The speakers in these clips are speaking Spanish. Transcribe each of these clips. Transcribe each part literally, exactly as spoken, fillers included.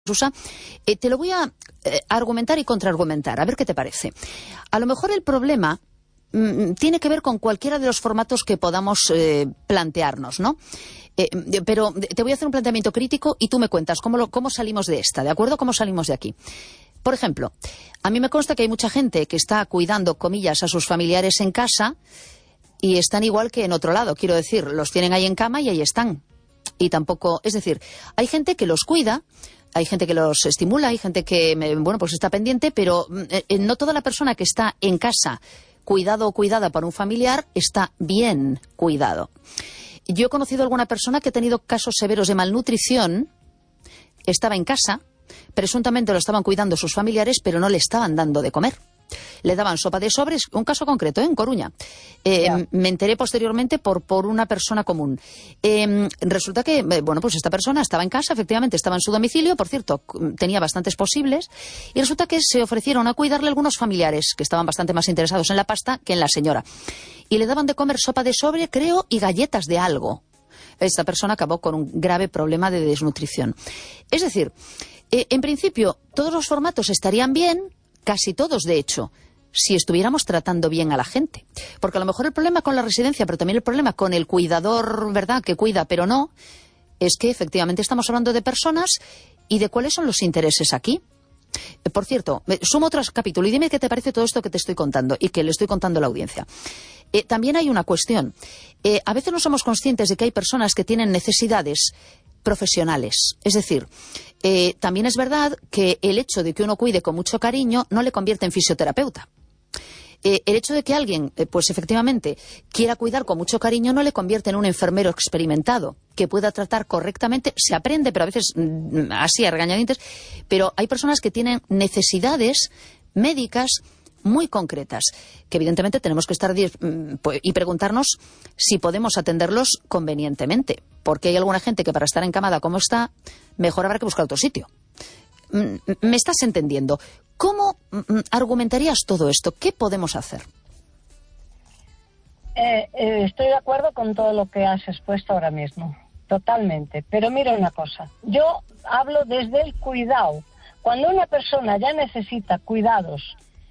Susa, eh, te lo voy a eh, argumentar y contraargumentar, a ver qué te parece. A lo mejor el problema mm, tiene que ver con cualquiera de los formatos que podamos eh, plantearnos, ¿no? Eh, pero te voy a hacer un planteamiento crítico y tú me cuentas cómo, lo, cómo salimos de esta, ¿de acuerdo? ¿Cómo salimos de aquí? Por ejemplo, a mí me consta que hay mucha gente que está cuidando, comillas, a sus familiares en casa y están igual que en otro lado, quiero decir, los tienen ahí en cama y ahí están. Y tampoco, es decir, hay gente que los cuida, hay gente que los estimula, hay gente que, bueno, pues está pendiente, pero eh, no toda la persona que está en casa cuidado o cuidada por un familiar está bien cuidado. Yo he conocido a alguna persona que ha tenido casos severos de malnutrición, estaba en casa, presuntamente lo estaban cuidando sus familiares, pero no le estaban dando de comer. Le daban sopa de sobres, un caso concreto, ¿eh? En Coruña. Eh, yeah. Me enteré posteriormente por, por una persona común. Eh, resulta que, bueno, pues esta persona estaba en casa, efectivamente, estaba en su domicilio, por cierto, tenía bastantes posibles, y resulta que se ofrecieron a cuidarle algunos familiares que estaban bastante más interesados en la pasta que en la señora. Y le daban de comer sopa de sobre, creo, y galletas de algo. Esta persona acabó con un grave problema de desnutrición. Es decir, eh, en principio, todos los formatos estarían bien, casi todos, de hecho, si estuviéramos tratando bien a la gente. Porque a lo mejor el problema con la residencia, pero también el problema con el cuidador, ¿verdad?, que cuida, pero no, es que efectivamente estamos hablando de personas y de cuáles son los intereses aquí. Eh, por cierto, sumo otro capítulo y dime qué te parece todo esto que te estoy contando y que le estoy contando a la audiencia. Eh, también hay una cuestión. Eh, a veces no somos conscientes de que hay personas que tienen necesidades profesionales. Es decir, eh, también es verdad que el hecho de que uno cuide con mucho cariño no le convierte en fisioterapeuta. Eh, el hecho de que alguien, eh, pues efectivamente, quiera cuidar con mucho cariño no le convierte en un enfermero experimentado, que pueda tratar correctamente. Se aprende, pero a veces mm, así a regañadientes. Pero hay personas que tienen necesidades médicas muy concretas, que evidentemente tenemos que estar y preguntarnos si podemos atenderlos convenientemente, porque hay alguna gente que para estar encamada como está, mejor habrá que buscar otro sitio. ¿Me estás entendiendo? ¿Cómo argumentarías todo esto? ¿Qué podemos hacer? Eh, eh, estoy de acuerdo con todo lo que has expuesto ahora mismo, totalmente, pero mira una cosa, yo hablo desde el cuidado. Cuando una persona ya necesita cuidados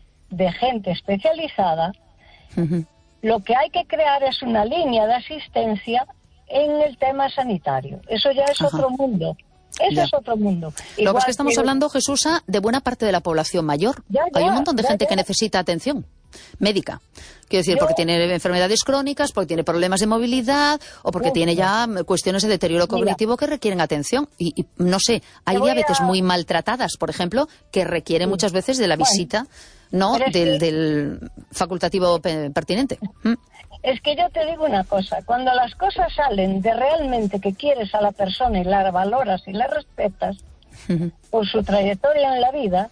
de gente especializada, uh-huh. Lo que hay que crear es una línea de asistencia en el tema sanitario. Eso ya es Ajá. otro mundo. Eso ya. es otro mundo. Lo Igual que es que estamos que... hablando, Jesús, de buena parte de la población mayor. Ya, ya, hay un montón de ya, gente ya. que necesita atención médica. Quiero decir, Yo... porque tiene enfermedades crónicas, porque tiene problemas de movilidad o porque Uf, tiene ya cuestiones de deterioro cognitivo Mira. que requieren atención. Y, y no sé, hay diabetes a... muy maltratadas, por ejemplo, que requieren sí. muchas veces de la visita bueno, no del, que... del facultativo pertinente. ¿Mm? Es que yo te digo una cosa, cuando las cosas salen de realmente que quieres a la persona y la valoras y la respetas uh-huh. por su trayectoria en la vida,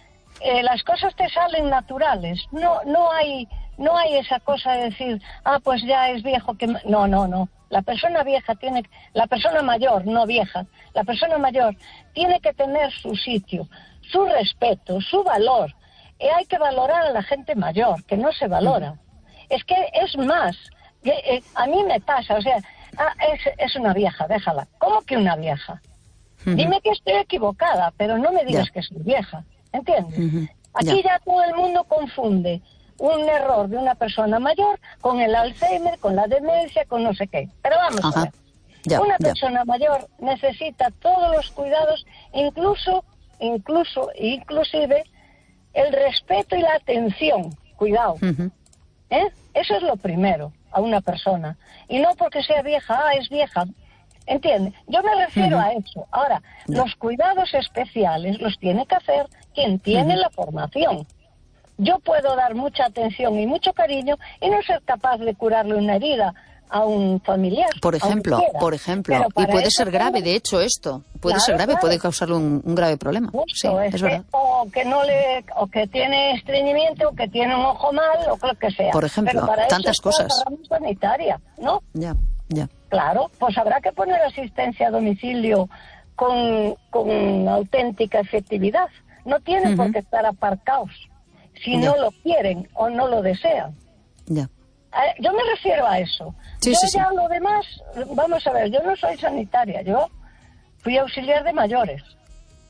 eh, las cosas te salen naturales. No, no hay, no hay esa cosa de decir, ah, pues ya es viejo que... No, no, no. La persona vieja tiene, la persona mayor, no vieja, la persona mayor tiene que tener su sitio, su respeto, su valor. Y hay que valorar a la gente mayor, que no se valora. Es que es más, eh, a mí me pasa, o sea, ah, es, es una vieja, déjala. ¿Cómo que una vieja? Uh-huh. Dime que estoy equivocada, pero no me digas yeah. que soy vieja, ¿entiendes? Uh-huh. Aquí yeah. ya todo el mundo confunde un error de una persona mayor con el Alzheimer, con la demencia, con no sé qué. Pero vamos uh-huh. a ver, yeah. una yeah. persona mayor necesita todos los cuidados, incluso, incluso, inclusive el respeto y la atención, cuidado. Uh-huh. ¿Eh? Eso es lo primero a una persona. Y no porque sea vieja, ah, es vieja. ¿Entiendes? Yo me refiero uh-huh. a eso. Ahora, yeah. los cuidados especiales los tiene que hacer quien tiene uh-huh. la formación. Yo puedo dar mucha atención y mucho cariño y no ser capaz de curarle una herida a un familiar. Por ejemplo, por ejemplo. Y puede ser grave, tengo... de hecho, esto. Puede claro, ser grave, claro. puede causarle un, un grave problema. Justo, sí, es, es que, verdad. O que no le, o que tiene estreñimiento, o que tiene un ojo mal, o lo que sea. Por ejemplo, para tantas eso cosas. La rama sanitaria, ¿no? Ya, ya. Claro, pues habrá que poner asistencia a domicilio con, con auténtica efectividad. No tienen uh-huh. por qué estar aparcados si ya. no lo quieren o no lo desean. Ya. Yo me refiero a eso. Sí, yo sí, ya sí. lo demás, vamos a ver, yo no soy sanitaria, yo fui auxiliar de mayores.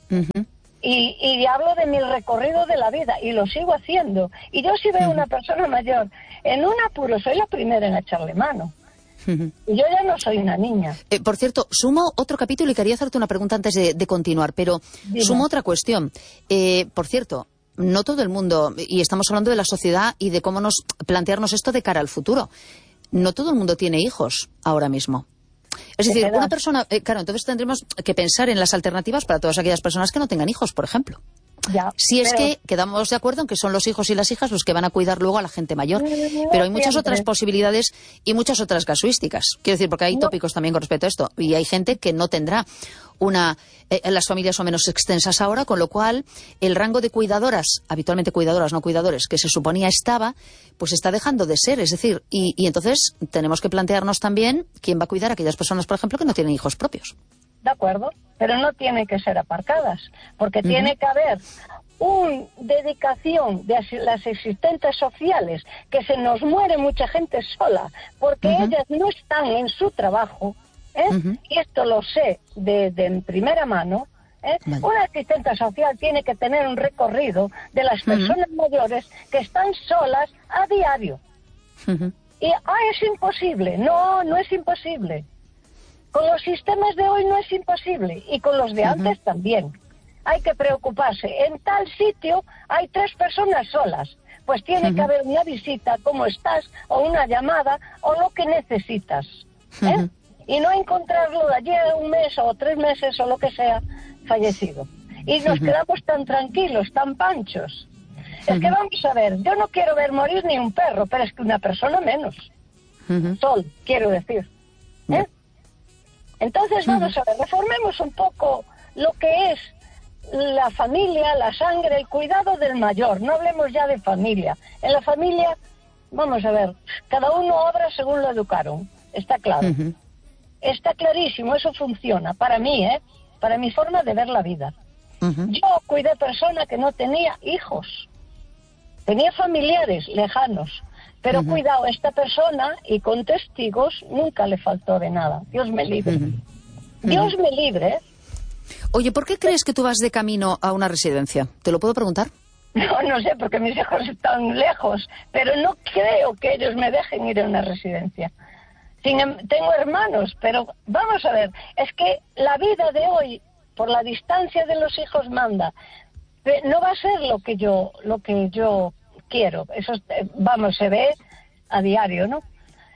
Uh-huh. Y, y hablo de mi recorrido de la vida y lo sigo haciendo. Y yo si veo uh-huh. una persona mayor en un apuro, soy la primera en echarle mano. Uh-huh. Y yo ya no soy una niña. Eh, por cierto, sumo otro capítulo y quería hacerte una pregunta antes de, de continuar, pero Dime. sumo otra cuestión. Eh, por cierto, no todo el mundo, y estamos hablando de la sociedad y de cómo nos plantearnos esto de cara al futuro, no todo el mundo tiene hijos ahora mismo. Es decir, una persona, eh, claro, entonces tendremos que pensar en las alternativas para todas aquellas personas que no tengan hijos, por ejemplo. Ya, si es pero... que quedamos de acuerdo en que son los hijos y las hijas los que van a cuidar luego a la gente mayor. No, pero hay muchas siempre. otras posibilidades y muchas otras casuísticas. Quiero decir, porque hay no. tópicos también con respecto a esto. Y hay gente que no tendrá una... Eh, las familias son menos extensas ahora, con lo cual el rango de cuidadoras, habitualmente cuidadoras, no cuidadores, que se suponía estaba, pues está dejando de ser. Es decir, y, y entonces tenemos que plantearnos también quién va a cuidar a aquellas personas, por ejemplo, que no tienen hijos propios. De acuerdo, pero no tienen que ser aparcadas, porque uh-huh. tiene que haber una dedicación de las existentes sociales, que se nos muere mucha gente sola, porque uh-huh. ellas no están en su trabajo, ¿eh? Uh-huh. Y esto lo sé de, de en primera mano, ¿eh? Vale. Una asistente social tiene que tener un recorrido de las personas uh-huh. mayores que están solas a diario. Uh-huh. Y, ah, es imposible. No, no es imposible. Con los sistemas de hoy no es imposible, y con los de uh-huh. antes también. Hay que preocuparse. En tal sitio hay tres personas solas. Pues tiene uh-huh. que haber una visita, cómo estás, o una llamada, o lo que necesitas. ¿eh? Uh-huh. Y no encontrarlo de allí a un mes o tres meses o lo que sea, fallecido. Y nos uh-huh. quedamos tan tranquilos, tan panchos. Uh-huh. Es que vamos a ver, yo no quiero ver morir ni un perro, pero es que una persona menos. Uh-huh. Sol, quiero decir. ¿eh? Uh-huh. Entonces, vamos a ver, reformemos un poco lo que es la familia, la sangre, el cuidado del mayor. No hablemos ya de familia. En la familia, vamos a ver, cada uno obra según lo educaron. Está claro. Uh-huh. Está clarísimo, eso funciona. Para mí, ¿eh? Para mi forma de ver la vida. Uh-huh. Yo cuidé persona que no tenía hijos. Tenía familiares lejanos. Pero uh-huh. cuidado, esta persona, y con testigos, nunca le faltó de nada. Dios me libre. Uh-huh. Dios me libre. Oye, ¿por qué crees que tú vas de camino a una residencia? ¿Te lo puedo preguntar? No, no sé, porque mis hijos están lejos, pero no creo que ellos me dejen ir a una residencia. Sin, tengo hermanos, pero vamos a ver, es que la vida de hoy, por la distancia de los hijos, manda. No va a ser lo que yo, lo que yo quiero. Eso, vamos, se ve a diario, ¿no?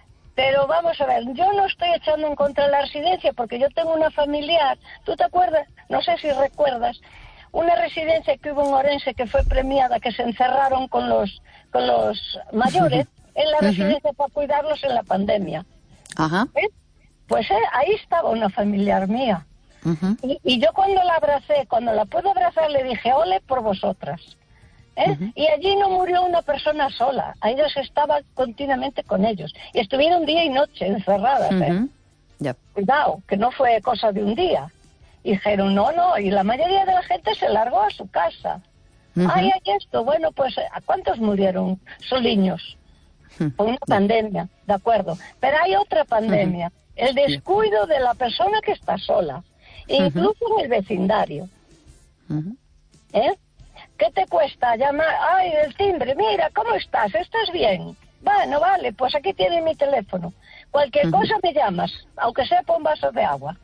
Pero vamos a ver, yo no estoy echando en contra la residencia, porque yo tengo una familiar. ¿Tú te acuerdas? No sé si recuerdas una residencia que hubo en Orense que fue premiada, que se encerraron con los con los mayores en la residencia uh-huh. para cuidarlos en la pandemia. Ajá. ¿Eh? Pues eh, ahí estaba una familiar mía. Uh-huh. Y, y yo cuando la abracé, cuando la pude abrazar, le dije, ole por vosotras. ¿Eh? Uh-huh. Y allí no murió una persona sola. Ellos estaban continuamente con ellos. Y estuvieron día y noche encerradas. ¿eh? Uh-huh. Yep. Cuidado, que no fue cosa de un día. Y dijeron, no, no. Y la mayoría de la gente se largó a su casa. Uh-huh. Ay, hay esto. Bueno, pues, ¿a cuántos murieron soliños? Uh-huh. Por una pandemia, de acuerdo. Pero hay otra pandemia. Uh-huh. El descuido de la persona que está sola. Incluso uh-huh. en el vecindario. Uh-huh. ¿Eh? ¿Qué te cuesta llamar? Ay, el timbre, mira, ¿cómo estás? ¿Estás bien? Bueno, vale, pues aquí tienes mi teléfono. Cualquier uh-huh. cosa me llamas, aunque sea por un vaso de agua.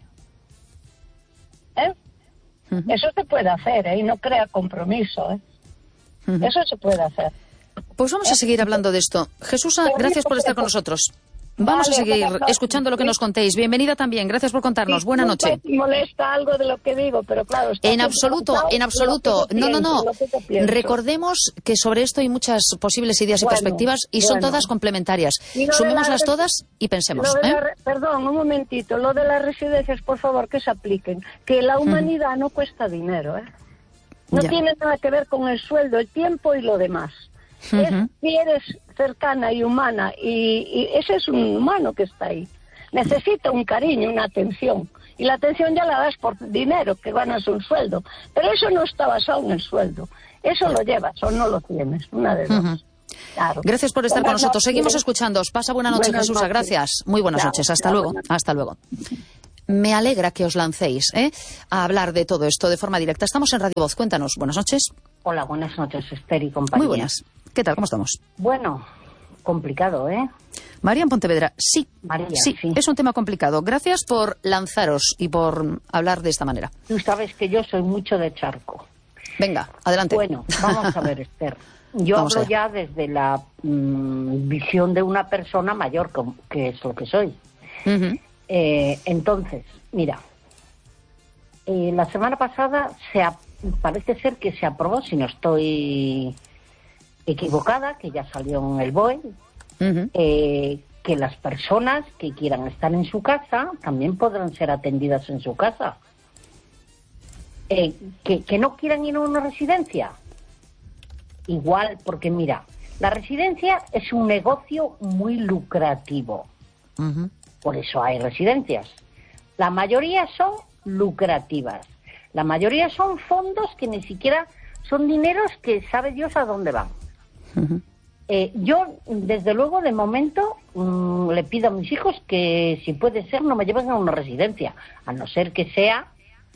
¿Eh? Uh-huh. Eso se puede hacer, ¿eh? Y no crea compromiso, ¿eh? Uh-huh. Eso se puede hacer. Pues vamos ¿Eh? a seguir hablando de esto. Jesús, gracias por estar con nosotros. Vamos vale, a seguir no, escuchando lo que nos contéis. Bienvenida también, gracias por contarnos. Sí, Buena noche. Si molesta algo de lo que digo, pero claro... En absoluto, en absoluto. No, no, no. Recordemos que sobre esto hay muchas posibles ideas bueno, y perspectivas y bueno. son todas complementarias. Sumémoslas la... todas y pensemos. ¿eh? La... Perdón, un momentito. Lo de las residencias, por favor, que se apliquen. Que la humanidad hmm. no cuesta dinero, ¿eh? No ya. tiene nada que ver con el sueldo, el tiempo y lo demás. Uh-huh. Es, si eres cercana y humana, y, y ese es un humano que está ahí, necesita un cariño, una atención, y la atención ya la das por dinero, que ganas un sueldo, pero eso no está basado en el sueldo, eso lo llevas o no lo tienes, una de dos. Uh-huh. Claro. Gracias por estar buenas con nosotros, noches. Seguimos escuchándoos. Pasa buena noche, Buenas Jesús, noches. gracias, muy buenas claro, noches, hasta claro, luego, hasta luego. me alegra que os lancéis ¿eh? a hablar de todo esto de forma directa. Estamos en Radio Voz. Cuéntanos. Buenas noches. Hola, buenas noches, Esther y compañía. Muy buenas. ¿Qué tal? ¿Cómo estamos? Bueno, complicado, ¿eh? María en Pontevedra, sí, María, sí, sí, es un tema complicado. Gracias por lanzaros y por hablar de esta manera. Tú sabes que yo soy mucho de charco. Venga, adelante. Bueno, vamos a ver, Esther. Yo Vamos hablo allá. ya desde la mmm, visión de una persona mayor, que es lo que soy. Uh-huh. Eh, entonces, mira, eh, la semana pasada se ha, parece ser que se aprobó, si no estoy equivocada, que ya salió en el B O E, Uh-huh. eh, que las personas que quieran estar en su casa también podrán ser atendidas en su casa. Eh, que, que no quieran ir a una residencia. Igual, porque mira, la residencia es un negocio muy lucrativo. Uh-huh. Por eso hay residencias. La mayoría son lucrativas. La mayoría son fondos que ni siquiera son dineros que sabe Dios a dónde van. Uh-huh. Eh, yo, desde luego, de momento, mmm, le pido a mis hijos que, si puede ser, no me lleven a una residencia, a no ser que sea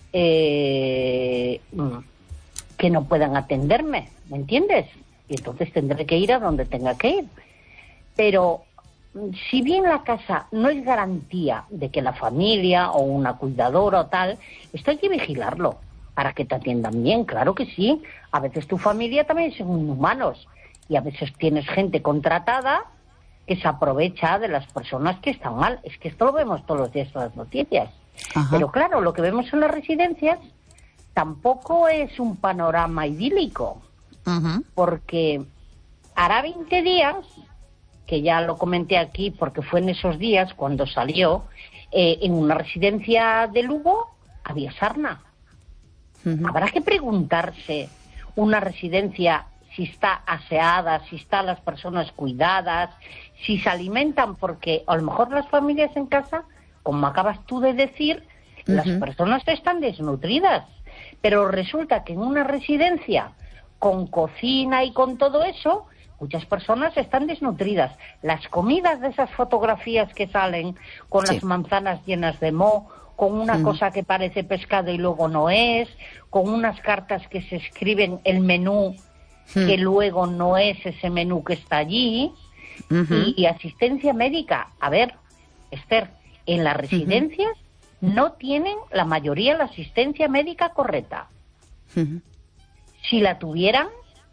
eh, que no puedan atenderme, ¿me entiendes? Y entonces tendré que ir a donde tenga que ir. Pero, si bien la casa no es garantía de que la familia o una cuidadora o tal, esto hay que vigilarlo para que te atiendan bien, claro que sí. A veces tu familia también son humanos. Y a veces tienes gente contratada que se aprovecha de las personas que están mal. Es que esto lo vemos todos los días en las noticias. Ajá. Pero claro, lo que vemos en las residencias tampoco es un panorama idílico. Uh-huh. Porque hará veinte días, que ya lo comenté aquí porque fue en esos días cuando salió, eh, en una residencia de Lugo había sarna. Uh-huh. Habrá que preguntarse, una residencia, si está aseada, si están las personas cuidadas, si se alimentan, porque a lo mejor las familias en casa, como acabas tú de decir, uh-huh. las personas están desnutridas, pero resulta que en una residencia con cocina y con todo eso, muchas personas están desnutridas. Las comidas de esas fotografías que salen con sí. las manzanas llenas de moho, con una uh-huh. cosa que parece pescado y luego no es, con unas cartas que se escriben el menú que luego no es ese menú que está allí, uh-huh. y, y asistencia médica. A ver, Esther, en las residencias uh-huh. no tienen la mayoría la asistencia médica correcta. Uh-huh. Si la tuvieran,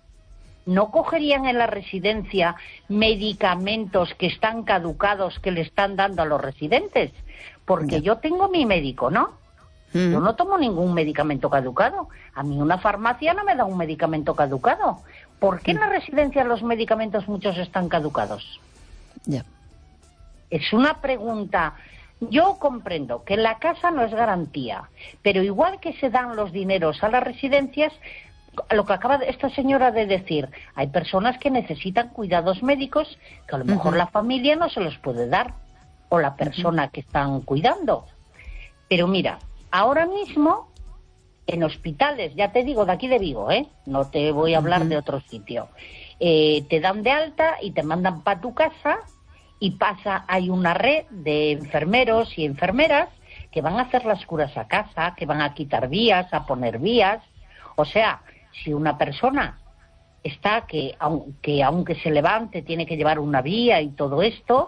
no cogerían en la residencia medicamentos que están caducados que le están dando a los residentes, porque yeah. yo tengo mi médico, ¿no? Yo no tomo ningún medicamento caducado. A mí una farmacia no me da un medicamento caducado. ¿Por qué en la residencia los medicamentos muchos están caducados? Yeah. Es una pregunta. Yo comprendo que la casa no es garantía, pero igual que se dan los dineros a las residencias, lo que acaba esta señora de decir, hay personas que necesitan cuidados médicos que a lo mejor uh-huh. la familia no se los puede dar, o la persona uh-huh. que están cuidando. Pero mira, ahora mismo, en hospitales, ya te digo, de aquí de Vigo, ¿eh? No te voy a hablar uh-huh. de otro sitio. Eh, te dan de alta y te mandan para tu casa y pasa, hay una red de enfermeros y enfermeras que van a hacer las curas a casa, que van a quitar vías, a poner vías. O sea, si una persona está que, aunque, aunque se levante, tiene que llevar una vía y todo esto,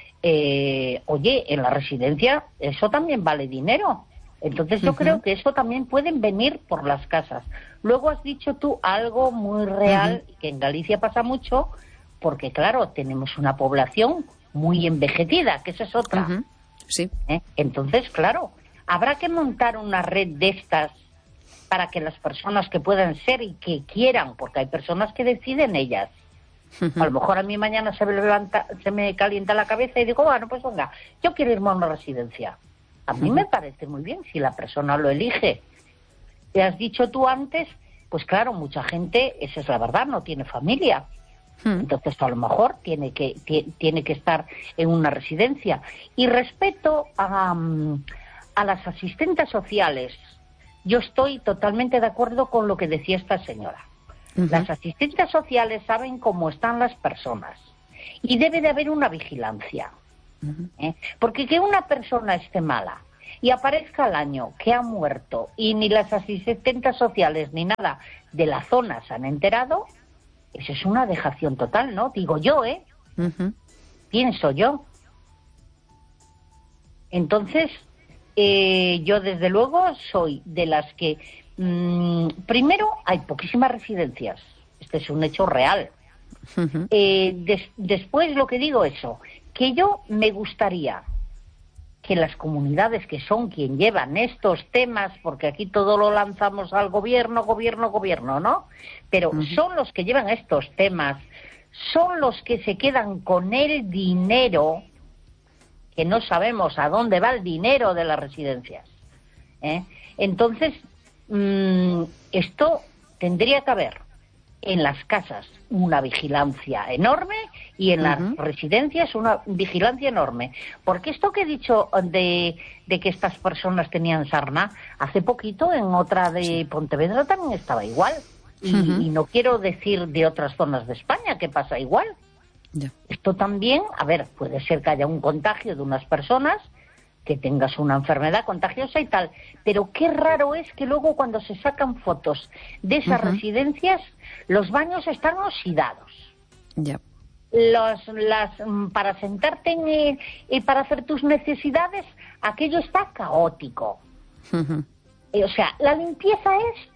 eh, oye, en la residencia eso también vale dinero. Entonces yo uh-huh. creo que eso también pueden venir por las casas. Luego has dicho tú algo muy real, uh-huh. que en Galicia pasa mucho, porque claro, tenemos una población muy envejecida, que esa es otra. Uh-huh. Sí. ¿Eh? Entonces, claro, habrá que montar una red de estas para que las personas que puedan ser y que quieran, porque hay personas que deciden ellas. Uh-huh. A lo mejor a mí mañana se me levanta, se me calienta la cabeza y digo, bueno, pues venga, yo quiero irme a una residencia. A mí me parece muy bien si la persona lo elige. Te has dicho tú antes, pues claro, mucha gente, esa es la verdad, no tiene familia. Hmm. Entonces a lo mejor tiene que, tiene que estar en una residencia. Y respecto a, a las asistentes sociales, yo estoy totalmente de acuerdo con lo que decía esta señora. Uh-huh. Las asistentes sociales saben cómo están las personas y debe de haber una vigilancia. Uh-huh. ¿Eh? Porque que una persona esté mala, y aparezca al año que ha muerto y ni las asistentes sociales ni nada de la zona se han enterado, eso es una dejación total, ¿no? Digo yo, ¿eh? Uh-huh. Pienso yo. Entonces, eh, yo desde luego soy de las que... Mmm, primero, hay poquísimas residencias. Este es un hecho real. Uh-huh. Eh, des, después lo que digo eso, que yo me gustaría que las comunidades que son quien llevan estos temas, porque aquí todo lo lanzamos al gobierno, gobierno, gobierno, ¿no? Pero uh-huh. son los que llevan estos temas, son los que se quedan con el dinero, que no sabemos a dónde va el dinero de las residencias, ¿eh? Entonces, mmm, esto tendría que haber en las casas una vigilancia enorme y en uh-huh. las residencias una vigilancia enorme. Porque esto que he dicho de, de que estas personas tenían sarna, hace poquito en otra de sí. Pontevedra también estaba igual. Y, uh-huh. y no quiero decir de otras zonas de España que pasa igual. Yeah. Esto también, a ver, puede ser que haya un contagio de unas personas, que tengas una enfermedad contagiosa y tal, pero qué raro es que luego cuando se sacan fotos de esas uh-huh. residencias, los baños están oxidados. Yeah. Los, las, para sentarte en, y para hacer tus necesidades, aquello está caótico. Uh-huh. Eh, o sea, la limpieza es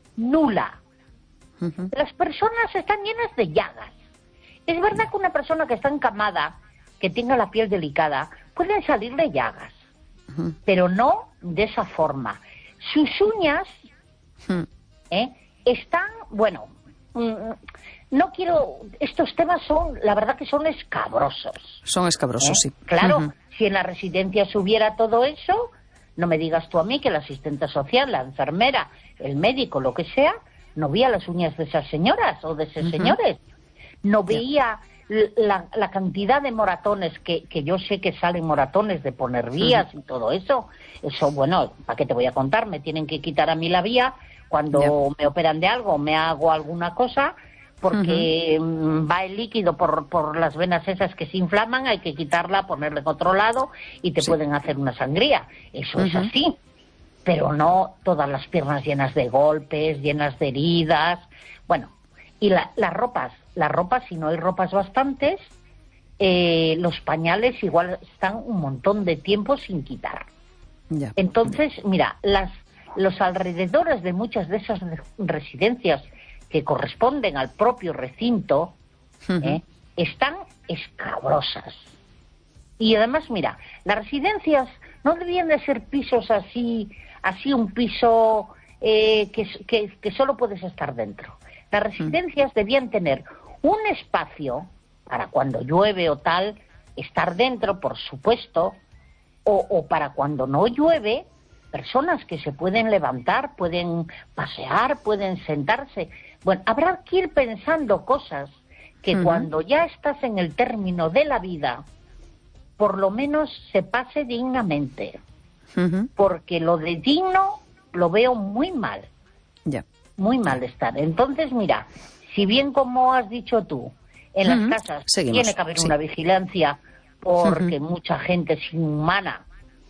nula. Uh-huh. Las personas están llenas de llagas. Es verdad que una persona que está encamada, que tenga la piel delicada, pueden salirle llagas, uh-huh. pero no de esa forma. Sus uñas uh-huh. ¿eh? están, bueno, mm, no quiero, estos temas son, la verdad que son escabrosos. Son escabrosos, ¿eh? Sí. Claro, uh-huh. si en la residencia hubiera todo eso, no me digas tú a mí que la asistente social, la enfermera, el médico, lo que sea, no veía las uñas de esas señoras o de esos uh-huh. señores. No veía la, la cantidad de moratones, que, que yo sé que salen moratones de poner vías uh-huh. y todo eso. Eso, bueno, ¿para qué te voy a contar? Me tienen que quitar a mí la vía cuando yeah. me operan de algo, me hago alguna cosa, porque uh-huh. va el líquido por, por las venas esas que se inflaman, hay que quitarla, ponerla en otro lado y te sí. pueden hacer una sangría. Eso uh-huh. es así. Pero no todas las piernas llenas de golpes, llenas de heridas. Bueno, y la, las ropas, las ropas, si no hay ropas bastantes, eh, los pañales igual están un montón de tiempo sin quitar. Yeah. Entonces, mira, las, los alrededores de muchas de esas residencias que corresponden al propio recinto, uh-huh. eh, están escabrosas. Y además, mira, las residencias no debían de ser pisos así, así un piso eh, que, que, que solo puedes estar dentro. Las residencias debían tener un espacio para cuando llueve o tal, estar dentro, por supuesto, o, o para cuando no llueve, personas que se pueden levantar, pueden pasear, pueden sentarse. Bueno, habrá que ir pensando cosas que uh-huh. cuando ya estás en el término de la vida, por lo menos se pase dignamente. Uh-huh. Porque lo de digno lo veo muy mal. Ya. Yeah. Muy mal estar. Entonces, mira, si bien como has dicho tú, en uh-huh. las casas Seguimos. tiene que haber sí. una vigilancia porque uh-huh. mucha gente es inhumana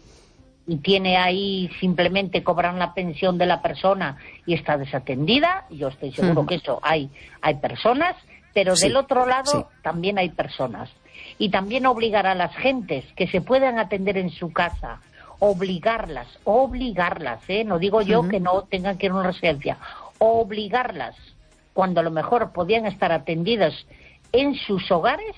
y tiene ahí, simplemente cobran la pensión de la persona y está desatendida, yo estoy seguro uh-huh. que eso hay, hay personas, pero sí. del otro lado sí. también hay personas. Y también obligar a las gentes que se puedan atender en su casa, obligarlas, obligarlas, ¿eh? No digo yo uh-huh. que no tengan que ir a una residencia, obligarlas, cuando a lo mejor podían estar atendidas en sus hogares,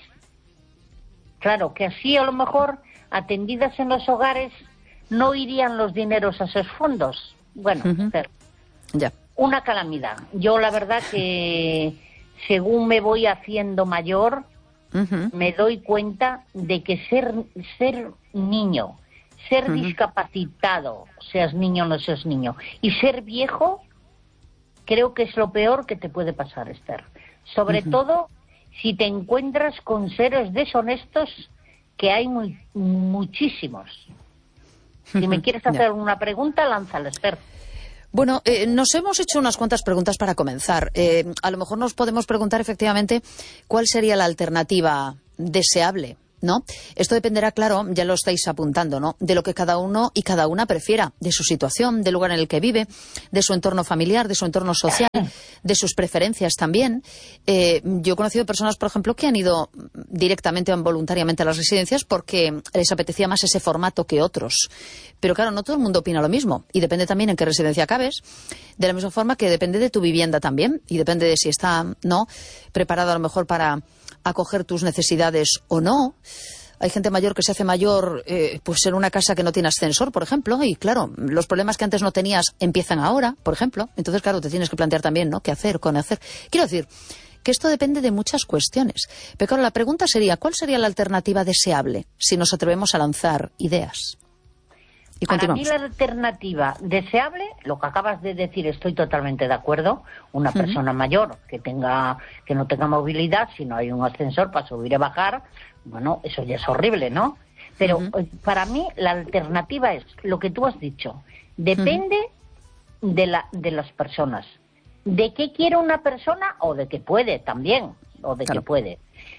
claro, que así a lo mejor atendidas en los hogares no irían los dineros a esos fondos. Bueno, uh-huh. pero yeah. una calamidad. Yo la verdad que según me voy haciendo mayor, uh-huh. me doy cuenta de que ser, ser niño, ser uh-huh. discapacitado, seas niño o no seas niño, y ser viejo, creo que es lo peor que te puede pasar, Esther. Sobre uh-huh. todo si te encuentras con seres deshonestos, que hay muy, muchísimos. Si me quieres hacer alguna pregunta, lánzala, Esther. Bueno, eh, nos hemos hecho unas cuantas preguntas para comenzar. Eh, a lo mejor nos podemos preguntar efectivamente cuál sería la alternativa deseable ¿no? Esto dependerá, claro, ya lo estáis apuntando, ¿no?, de lo que cada uno y cada una prefiera, de su situación, del lugar en el que vive, de su entorno familiar, de su entorno social, de sus preferencias también. Eh, yo he conocido personas, por ejemplo, que han ido directamente o involuntariamente a las residencias porque les apetecía más ese formato que otros. Pero claro, no todo el mundo opina lo mismo, y depende también en qué residencia acabes, de la misma forma que depende de tu vivienda también, y depende de si está, ¿no?, preparado a lo mejor para acoger tus necesidades o no. Hay gente mayor que se hace mayor eh, pues en una casa que no tiene ascensor, por ejemplo, y claro, los problemas que antes no tenías empiezan ahora, por ejemplo. Entonces, claro, te tienes que plantear también, ¿no?, qué hacer, con hacer. Quiero decir que esto depende de muchas cuestiones. Pero claro, la pregunta sería, ¿cuál sería la alternativa deseable si nos atrevemos a lanzar ideas? Y Para mí la alternativa deseable, lo que acabas de decir, estoy totalmente de acuerdo. Una uh-huh. persona mayor que tenga que no tenga movilidad, si no hay un ascensor para subir y bajar, bueno, eso ya es horrible, ¿no? Pero uh-huh. para mí la alternativa es lo que tú has dicho. Depende uh-huh. de la de las personas. De qué quiere una persona o de qué puede también, o de claro. qué puede.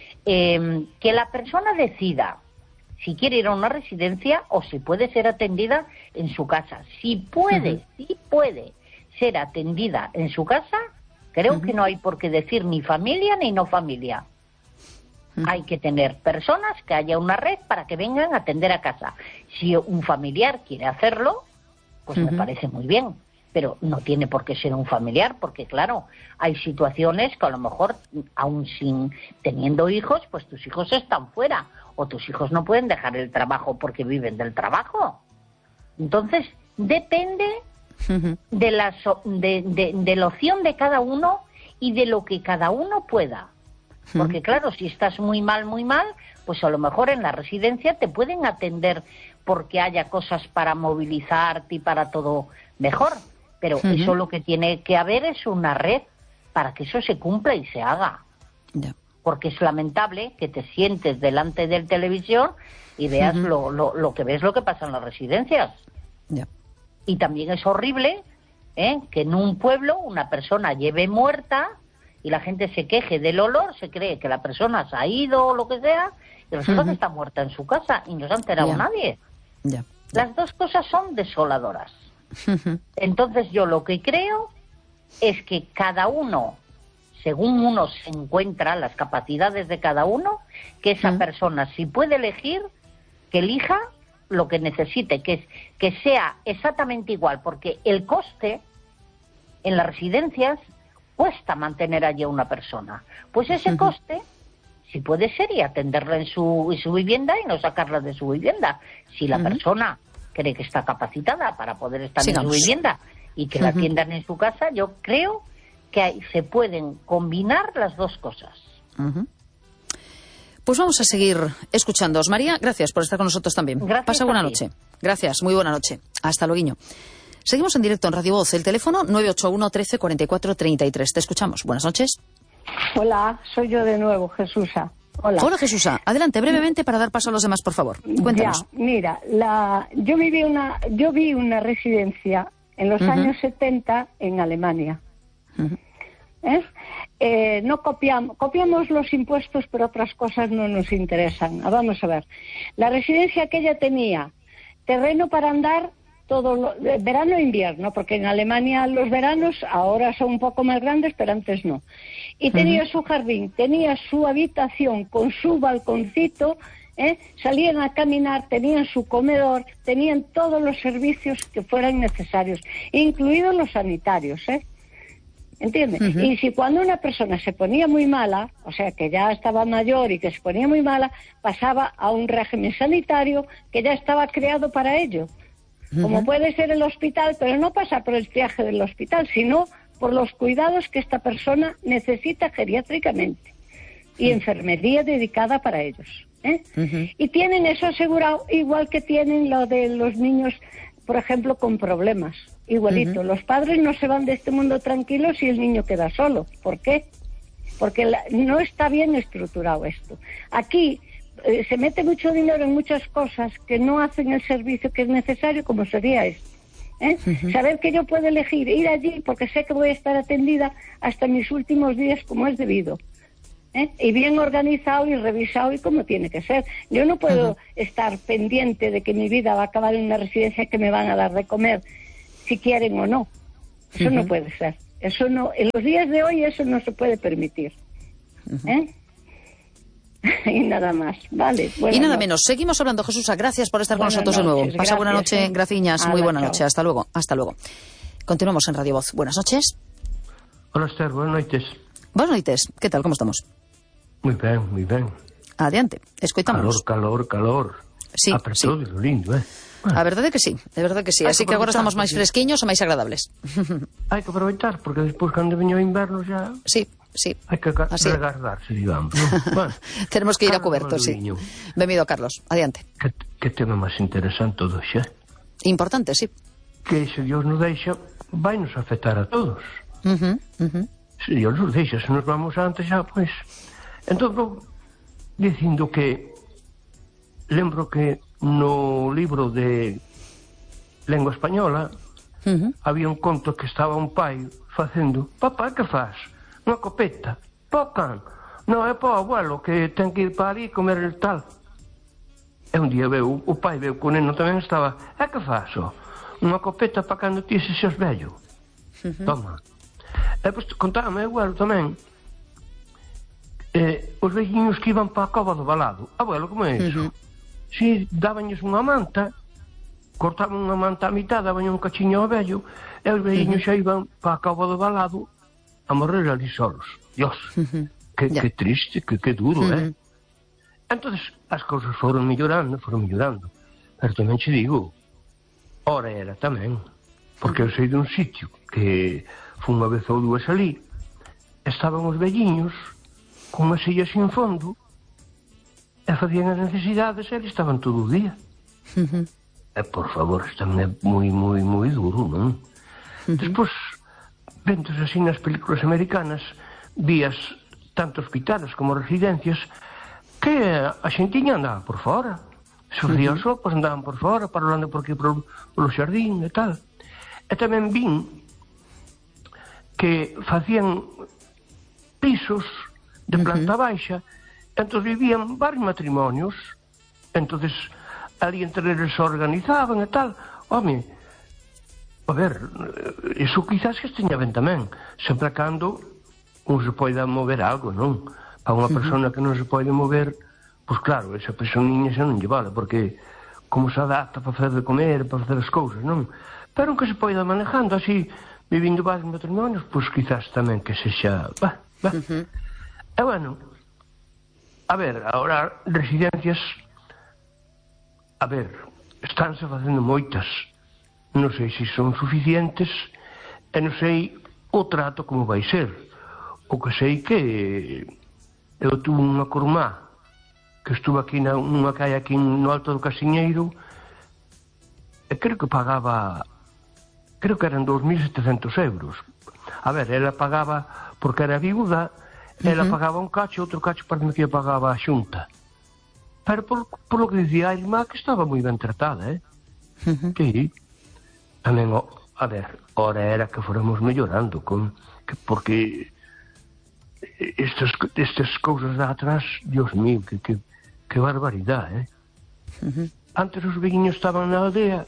Eh, que la persona decida si quiere ir a una residencia o si puede ser atendida en su casa. Si puede, uh-huh. si puede ser atendida en su casa, creo uh-huh. que no hay por qué decir ni familia ni no familia. Uh-huh. Hay que tener personas, que haya una red para que vengan a atender a casa. Si un familiar quiere hacerlo, pues uh-huh. me parece muy bien. Pero no tiene por qué ser un familiar, porque claro, hay situaciones que a lo mejor, aún sin teniendo hijos, pues tus hijos están fuera, o tus hijos no pueden dejar el trabajo porque viven del trabajo. Entonces, depende uh-huh. de, la so- de, de, de la opción de cada uno y de lo que cada uno pueda. Porque uh-huh. claro, si estás muy mal, muy mal, pues a lo mejor en la residencia te pueden atender porque haya cosas para movilizarte y para todo mejor. Pero uh-huh. eso lo que tiene que haber es una red para que eso se cumpla y se haga. Yeah. Porque es lamentable que te sientes delante del televisión y veas uh-huh. lo, lo, lo que ves, lo que pasa en las residencias. Yeah. Y también es horrible ¿eh? que en un pueblo una persona lleve muerta y la gente se queje del olor, se cree que la persona se ha ido o lo que sea, y resulta uh-huh. que está muerta en su casa y no se ha enterado yeah. nadie. Yeah. Yeah. Las dos cosas son desoladoras. Entonces yo lo que creo es que cada uno, según uno se encuentra, las capacidades de cada uno, que esa uh-huh. persona, si puede elegir, que elija lo que necesite, que, es, que sea exactamente igual, porque el coste en las residencias cuesta mantener allí a una persona. Pues ese uh-huh. coste, si puede ser, y atenderla en su, en su vivienda y no sacarla de su vivienda. Si la uh-huh. persona cree que está capacitada para poder estar Sigamos. en su vivienda y que uh-huh. la atiendan en su casa, yo creo que hay, se pueden combinar las dos cosas. Uh-huh. Pues vamos a seguir escuchándoos. María, gracias por estar con nosotros también. Gracias. Pasa buena noche. Gracias, muy buena noche. Hasta luego. Seguimos en directo en Radio Voz. El teléfono nueve ocho uno, trece, cuarenta y cuatro, treinta y tres. Te escuchamos. Buenas noches. Hola, soy yo de nuevo, Jesusa. Hola. Hola, Jesusa. Adelante, brevemente, para dar paso a los demás, por favor. Cuéntanos. Ya, mira, la, yo viví una, yo vi una residencia en los uh-huh. años setenta en Alemania. Uh-huh. ¿Eh? Eh, no copiamos, copiamos los impuestos, pero otras cosas no nos interesan. Vamos a ver. La residencia aquella tenía terreno para andar todo lo, verano e invierno, porque en Alemania los veranos ahora son un poco más grandes, pero antes no. Y tenía uh-huh. su jardín, tenía su habitación con su balconcito, ¿eh? Salían a caminar, tenían su comedor, tenían todos los servicios que fueran necesarios, incluidos los sanitarios, ¿eh? ¿Entiendes? Uh-huh. Y si cuando una persona se ponía muy mala, o sea, que ya estaba mayor y que se ponía muy mala, pasaba a un régimen sanitario que ya estaba creado para ello. Uh-huh. Como puede ser el hospital, pero no pasa por el triaje del hospital, sino por los cuidados que esta persona necesita geriátricamente y uh-huh. enfermería dedicada para ellos, ¿eh? Uh-huh. Y tienen eso asegurado, igual que tienen lo de los niños, por ejemplo, con problemas. Igualito, uh-huh. los padres no se van de este mundo tranquilos si el niño queda solo. ¿Por qué? Porque la, no está bien estructurado esto. Aquí eh, se mete mucho dinero en muchas cosas que no hacen el servicio que es necesario, como sería esto. ¿eh? Uh-huh. Saber que yo puedo elegir ir allí porque sé que voy a estar atendida hasta mis últimos días como es debido. ¿eh? Y bien organizado y revisado y como tiene que ser. Yo no puedo uh-huh. estar pendiente de que mi vida va a acabar en una residencia que me van a dar de comer, si quieren o no. Eso uh-huh. no puede ser. Eso no, en los días de hoy eso no se puede permitir. Uh-huh. ¿eh? Y nada más, vale. Y nada menos. Seguimos hablando, Jesús. Gracias por estar con nosotros de nuevo. Pasa buena noche, Graciñas. Muy buena noche. Hasta luego. Hasta luego. Continuamos en Radio Voz. Buenas noches. Hola, Esther. Buenas noches. Buenas noches. Que tal? Como estamos? Moi ben, moi ben. Adiante, escoitamos. Calor, calor, calor. Sí, Apertou sí. de lo lindo, eh? Bueno. A verdade é que sí, de verdade que sí. Así que agora estamos máis fresquiños e máis agradables. Hai que aproveitar, porque despois cando veño o inverno xa... Sí, sí. Hai que regardarse, digamos. Bueno, tenemos que ir a cuberto, sí. Benvido, Carlos. Adiante. Que, que tema máis interesante todo xa. Importante, sí. Que se Dios nos deixa, vai nos afectar a todos. Uh-huh, uh-huh. Se Dios nos deixa, se nos vamos antes xa, pois... Entón, vou dicindo que lembro que no libro de lengua española uh-huh. había un conto que estaba un pai facendo: papá, que faz? Unha copeta. Pó can? Non, é pó abuelo que ten que ir para ali comer el tal. E un día veu, o pai veu, que o neno tamén estaba: é que faz, ó? Unha copeta para cando ti se seas vello. Uh-huh. Toma. E pois contame, abuelo, tamén eh, os velliños que iban para a cova do Valado. Abuelo, como é iso? Uh-huh. Si dabanlles unha manta, cortaban unha manta a mitad, daban un cachiño ao vello, e os velliños uh-huh. xa iban para a cova do Valado a morrer ali solos. Dios, uh-huh. que, yeah. que triste, que, que duro, uh-huh. eh? Entonces as cousas foron mellorando, foron mellorando. Pero tamén che digo, ora era tamén, porque eu sei dun sitio que foi unha vez ou dúas ali, estaban os velliños con unha silla sin fondo, e facían as necesidades e eles estaban todo o día. Uh-huh. E, por favor, isto tamén é moi, moi, moi duro, non? Uh-huh. Despois, ventos así nas películas americanas, vías tanto hospitales como residencias que a xentiña andaba por fora. Se facía uh-huh. os sopas, andaban por fora, parolando por aquí polo, polo xardín e tal. E tamén vin que facían pisos de planta uh-huh. baixa. Entón vivían varios matrimonios, entonces ali entre eles se organizaban e tal. Home, a ver, iso quizás que esteña ben tamén, sempre cando un se poida mover algo, non? Para unha persona que non se pode mover, pois claro, esa personiña xa non lle vale, porque como se adapta para facer de comer, para facer as cousas, non? Pero que se poida manejando así, vivindo varios matrimonios, pois quizás tamén que se xa... Bah, bah. Uh-huh. E bueno... A ver, agora residencias, a ver, estánse facendo moitas, non sei se son suficientes e non sei o trato como vai ser. O que sei que eu tuve unha curmá que estuve aquí na, nunha calle aquí no Alto do Casiñeiro e creo que pagaba, creo que eran dos mil setecentos euros. A ver, ela pagaba porque era viuda. Ela uh-huh. pagaba un cacho, outro cacho para que pagaba a xunta. Pero por, por lo que dicía a irmá que estaba moi ben tratada, eh? Uh-huh. Sí. Tamén, a ver, ora era que fóramos mellorando, con, que, porque estas, estas cousas de atrás, Dios mío, que, que, que barbaridade, eh? Uh-huh. Antes os velliños estaban na aldea,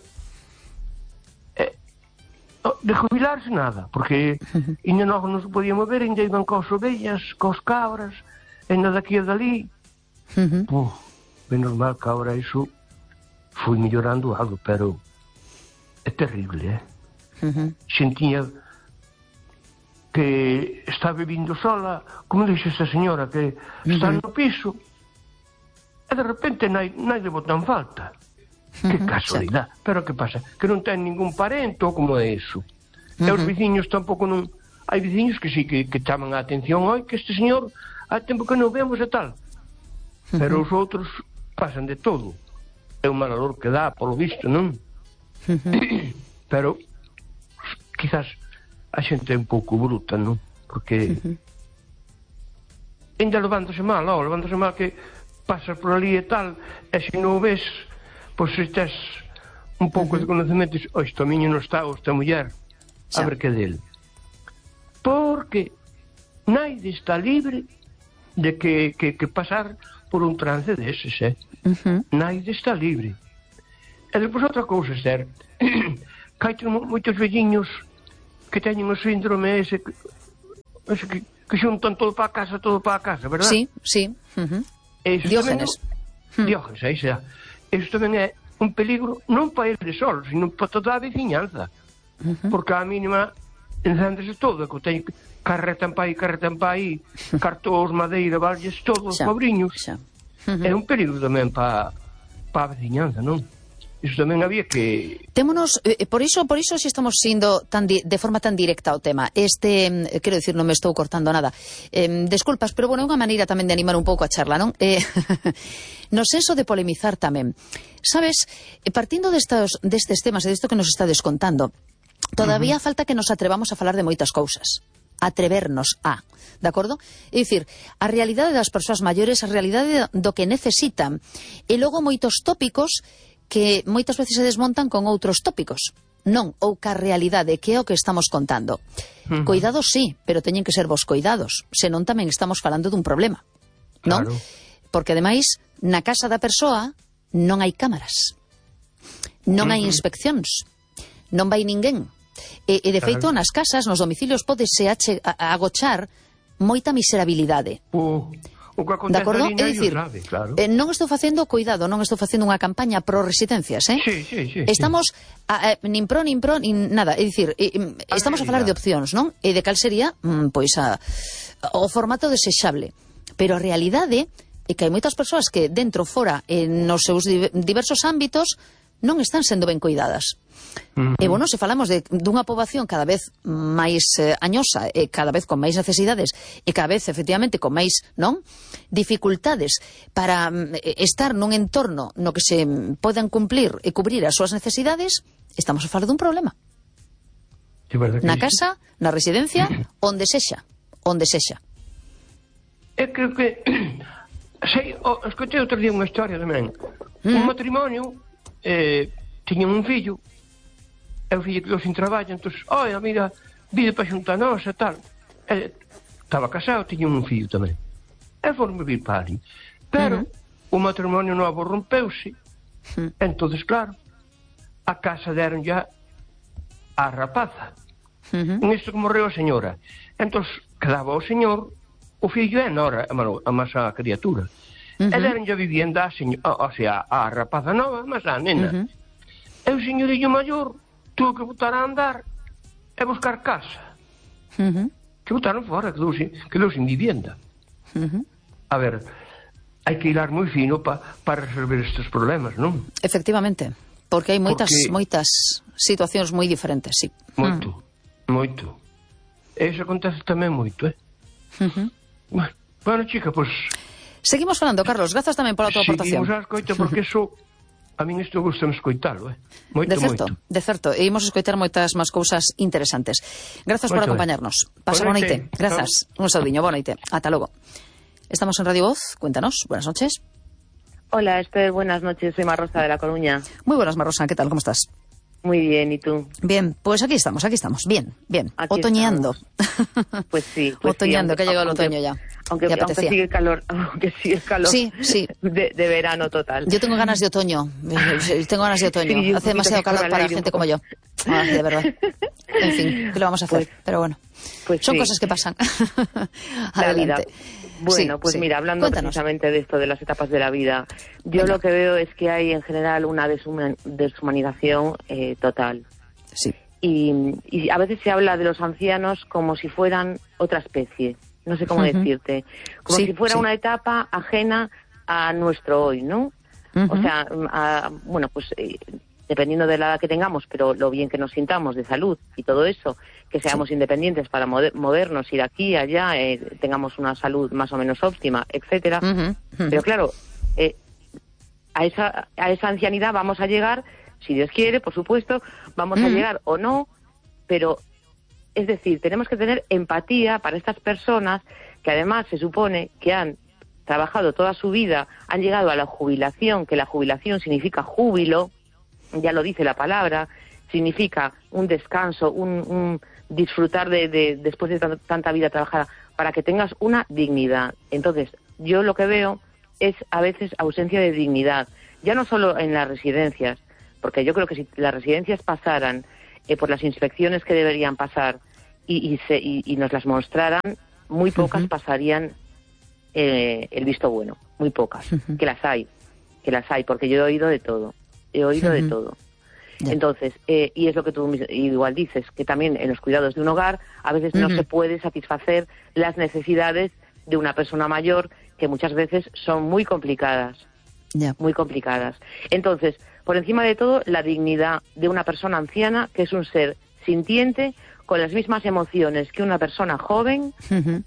de jubilarse nada, porque ainda non, non se podía mover, ainda iban cos ovellas, cos cabras, ainda daqui e dali. Uh-huh. Puf, ben normal que agora iso foi mellorando algo, pero é terrible, eh? Uh-huh. Xentiña que está vivindo sola, como dixe esta señora, que uh-huh. está no piso, e de repente nai, nai le botan falta. Que uh-huh, casualidade. Certo. Pero que pasa? Que non ten ningún parente ou como é iso. Uh-huh. E os veciños tampouco non... Hai veciños que sí que, que chaman a atención. Oi, que este señor hai tempo que non vemos e tal. Uh-huh. Pero os outros pasan de todo. É un mal olor que dá, polo visto, non? Uh-huh. Pero quizás a xente é un pouco bruta, non? Porque uh-huh. ainda levándose mal, ó, levándose mal que pasas por ali e tal, e se non o ves... Pois se tes un pouco uh-huh. de conocemento, o isto a miño non está, ou esta muller, a ver que del. Porque naide está libre de que, que, que pasar por un trance deses, eh? Uh-huh. Naide está libre. E depois outra cousa, Esther, que hai moitos velliños que teñen o síndrome ese que, ese que, que xuntan todo para a casa, todo para a casa, verdad? Sí, sí. Uh-huh. Diógenes. Tamén, Diógenes, aí xa. Eso tamén é un peligro non para ele solo, sino para toda a veciñanza. Uh-huh. Porque a mínima encéndese todo, que ten carretan pa aí, carretan pa aí, cartóns, madeira, valles, todos, pobriños. Uh-huh. É un peligro tamén para pa a veciñanza, non? Iso tamén había que... Témonos, eh, por iso, por iso si estamos sindo tan di, de forma tan directa ao tema. Este, eh, quero dicir, non me estou cortando nada. Eh, desculpas, pero bueno, é unha maneira tamén de animar un pouco a charla, non? Eh, no senso de polemizar tamén. Sabes, partindo destes, destes temas e desto que nos está descontando, todavía uh-huh. falta que nos atrevamos a falar de moitas cousas. Atrevernos a, de acordo? É dicir, a realidade das persoas maiores, a realidade do que necesitan, e logo moitos tópicos que moitas veces se desmontan con outros tópicos. Non, ou ca realidade, que é o que estamos contando. Uh-huh. Coidados sí, pero teñen que ser vos coidados, senón tamén estamos falando dun problema. Non? Claro. Porque ademais, na casa da persoa non hai cámaras, non uh-huh. hai inspeccións, non vai ninguén. E, e de feito, claro. nas casas, nos domicilios, podese ache, a, a agochar moita miserabilidade. Uh, o que de acordo? É dicir, sabe, claro. eh, non estou facendo, cuidado, non estou facendo unha campaña pro residencias, eh? Sí, sí, sí. Estamos, sí. A, a, nin pro, nin pro, nin nada. É dicir, eh, estamos a falar de opcións, non? E de cal sería, mm, pois, a, o formato desexable. Pero a realidade é que hai moitas persoas que dentro, fora, eh, nos seus diversos ámbitos, non están sendo ben cuidadas. Uh-huh. E, bueno, se falamos de, dunha poboación cada vez máis eh, añosa e cada vez con máis necesidades e cada vez, efectivamente, con máis, non? Dificultades para eh, estar nun entorno no que se podan cumplir e cubrir as súas necesidades, estamos a falar dun problema. Na casa, na residencia, onde sexa, onde sexa. Eu creo que sei, oh, escutei outro día unha historia tamén. Mm. Un matrimonio eh, tiñan un fillo. E o fillo quedou sin traballo, entón, oi, mira, vide para xuntar nós e tal. E estaba casado, tiña un fillo tamén. E foron vivir para ali. Pero uh-huh. o matrimonio novo rompeuse. Uh-huh. Entonces, claro, a casa deron ya a rapaza. Uh-huh. Nisto que morreu a señora. Entón, quedaba o señor, o fillo e a nora, a masa a criatura. Uh-huh. E deron ya vivienda a señora, o sea, a rapaza nova, mas a nena. Uh-huh. E o señorillo maior tuvo que botar a andar e buscar casa. Uh-huh. Que botaron fora, quedou sin, quedou sin vivienda. Uh-huh. A ver, hai que hilar moi fino pa, para resolver estes problemas, non? Efectivamente, porque hai moitas porque... moitas situacións moi diferentes, sí. Moito, uh-huh. moito. E iso acontece tamén moito, eh? Uh-huh. Bueno, bueno, chica, pois... Pues, seguimos falando, Carlos, grazas tamén pola tua aportación. Seguimos a escoita porque iso... A min isto gusta escoitalo, eh? Moito, de certo, moito. De certo, e imos escoitar moitas máis cousas interesantes. Grazas por acompañarnos. Pasa boa noite. Grazas. Un saudiño, boa noite. Ata logo. Estamos en Radio Voz, cuéntanos. Buenas noches. Hola, Esther, buenas noches. Soy Marrosa de La Coruña. Muy buenas, Marrosa. ¿Qué tal? ¿Cómo estás? Muy bien, ¿y tú? Bien, pues aquí estamos, aquí estamos. Bien, bien. Aquí otoñando. Estamos. Pues sí. Pues otoñando, sí, que ha llegado aunque, el otoño ya. Aunque, ya aunque sigue calor, aunque sigue calor. Sí, sí. De, de verano total. Yo tengo ganas de otoño. Tengo ganas de otoño. Sí, hace demasiado calor para gente como yo. Ay, de verdad. En fin, ¿qué lo vamos a hacer? Pues, Pero bueno, pues son sí. cosas que pasan. Adelante. Bueno, sí, pues sí. mira, hablando Cuéntanos. precisamente de esto, de las etapas de la vida, yo Venga. lo que veo es que hay en general una deshuman- deshumanización eh, total. Sí. Y, y a veces se habla de los ancianos como si fueran otra especie, no sé cómo uh-huh. decirte, como sí, si fuera sí. una etapa ajena a nuestro hoy, ¿no? Uh-huh. O sea, a, bueno, pues eh, dependiendo de la edad que tengamos, pero lo bien que nos sintamos de salud y todo eso, que seamos sí. independientes para mover, movernos, ir aquí, allá, eh, tengamos una salud más o menos óptima, etcétera. Uh-huh. Uh-huh. Pero claro, eh, a esa a esa ancianidad vamos a llegar, si Dios quiere, por supuesto, vamos uh-huh. a llegar o no, pero es decir, tenemos que tener empatía para estas personas que además se supone que han trabajado toda su vida, han llegado a la jubilación, que la jubilación significa júbilo, ya lo dice la palabra, significa un descanso, un, un disfrutar de, de después de t- tanta vida trabajada, para que tengas una dignidad. Entonces, yo lo que veo es a veces ausencia de dignidad, ya no solo en las residencias, porque yo creo que si las residencias pasaran eh, por las inspecciones que deberían pasar y, y, se, y, y nos las mostraran, muy pocas uh-huh. pasarían eh, el visto bueno, muy pocas, uh-huh. que las hay, que las hay, porque yo he oído de todo, he oído uh-huh. de todo. Yeah. Entonces, eh, y es lo que tú igual dices, que también en los cuidados de un hogar a veces uh-huh. no se puede satisfacer las necesidades de una persona mayor, que muchas veces son muy complicadas, yeah. muy complicadas. Entonces, por encima de todo, la dignidad de una persona anciana, que es un ser sintiente, con las mismas emociones que una persona joven. Uh-huh.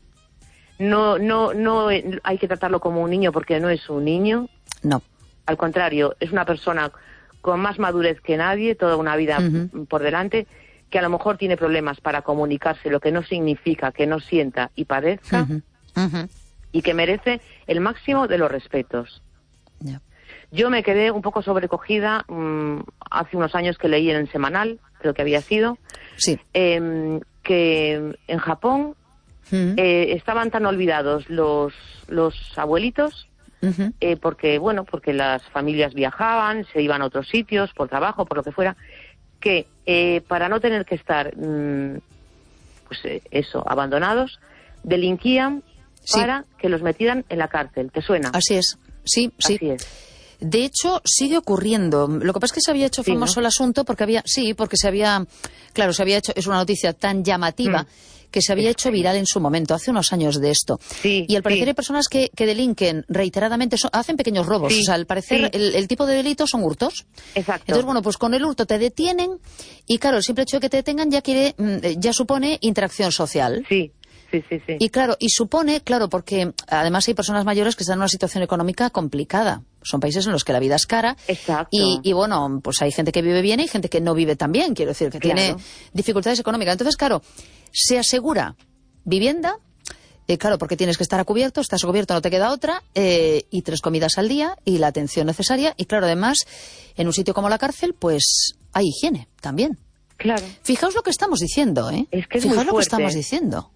No, no, no hay que tratarlo como un niño, porque no es un niño. No. Al contrario, es una persona con más madurez que nadie, toda una vida uh-huh. por delante, que a lo mejor tiene problemas para comunicarse, lo que no significa que no sienta y padezca, uh-huh. Uh-huh. y que merece el máximo de los respetos. Yeah. Yo me quedé un poco sobrecogida mmm, hace unos años que leí en el Semanal, creo que había sido, sí. eh, que en Japón uh-huh. eh, estaban tan olvidados los, los abuelitos, uh-huh. eh, porque, bueno, porque las familias viajaban, se iban a otros sitios, por trabajo, por lo que fuera, que eh, para no tener que estar, mmm, pues eh, eso, abandonados, delinquían sí. para que los metieran en la cárcel. ¿Te suena? Así es, sí, sí. Así es. De hecho, sigue ocurriendo. Lo que pasa es que se había hecho famoso sí, ¿no? el asunto porque había, sí, porque se había, claro, se había hecho, es una noticia tan llamativa mm. que se había hecho viral en su momento, hace unos años de esto. Sí, y al parecer sí. hay personas que, que delinquen reiteradamente, son, hacen pequeños robos. Sí, o sea, al parecer sí. el, el tipo de delito son hurtos. Exacto. Entonces, bueno, pues con el hurto te detienen y claro, el simple hecho de que te detengan ya quiere, ya supone interacción social. Sí. Sí, sí, sí. Y claro, y supone, claro, porque además hay personas mayores que están en una situación económica complicada. Son países en los que la vida es cara. Exacto. Y, y bueno, pues hay gente que vive bien y gente que no vive tan bien, quiero decir, que claro. tiene dificultades económicas. Entonces, claro, se asegura vivienda, eh, claro, porque tienes que estar a cubierto, estás a cubierto, no te queda otra, eh, y tres comidas al día y la atención necesaria. Y claro, además, en un sitio como la cárcel, pues hay higiene también. Claro. Fijaos lo que estamos diciendo, ¿eh? Es que es Fijaos muy lo que fuerte. estamos diciendo.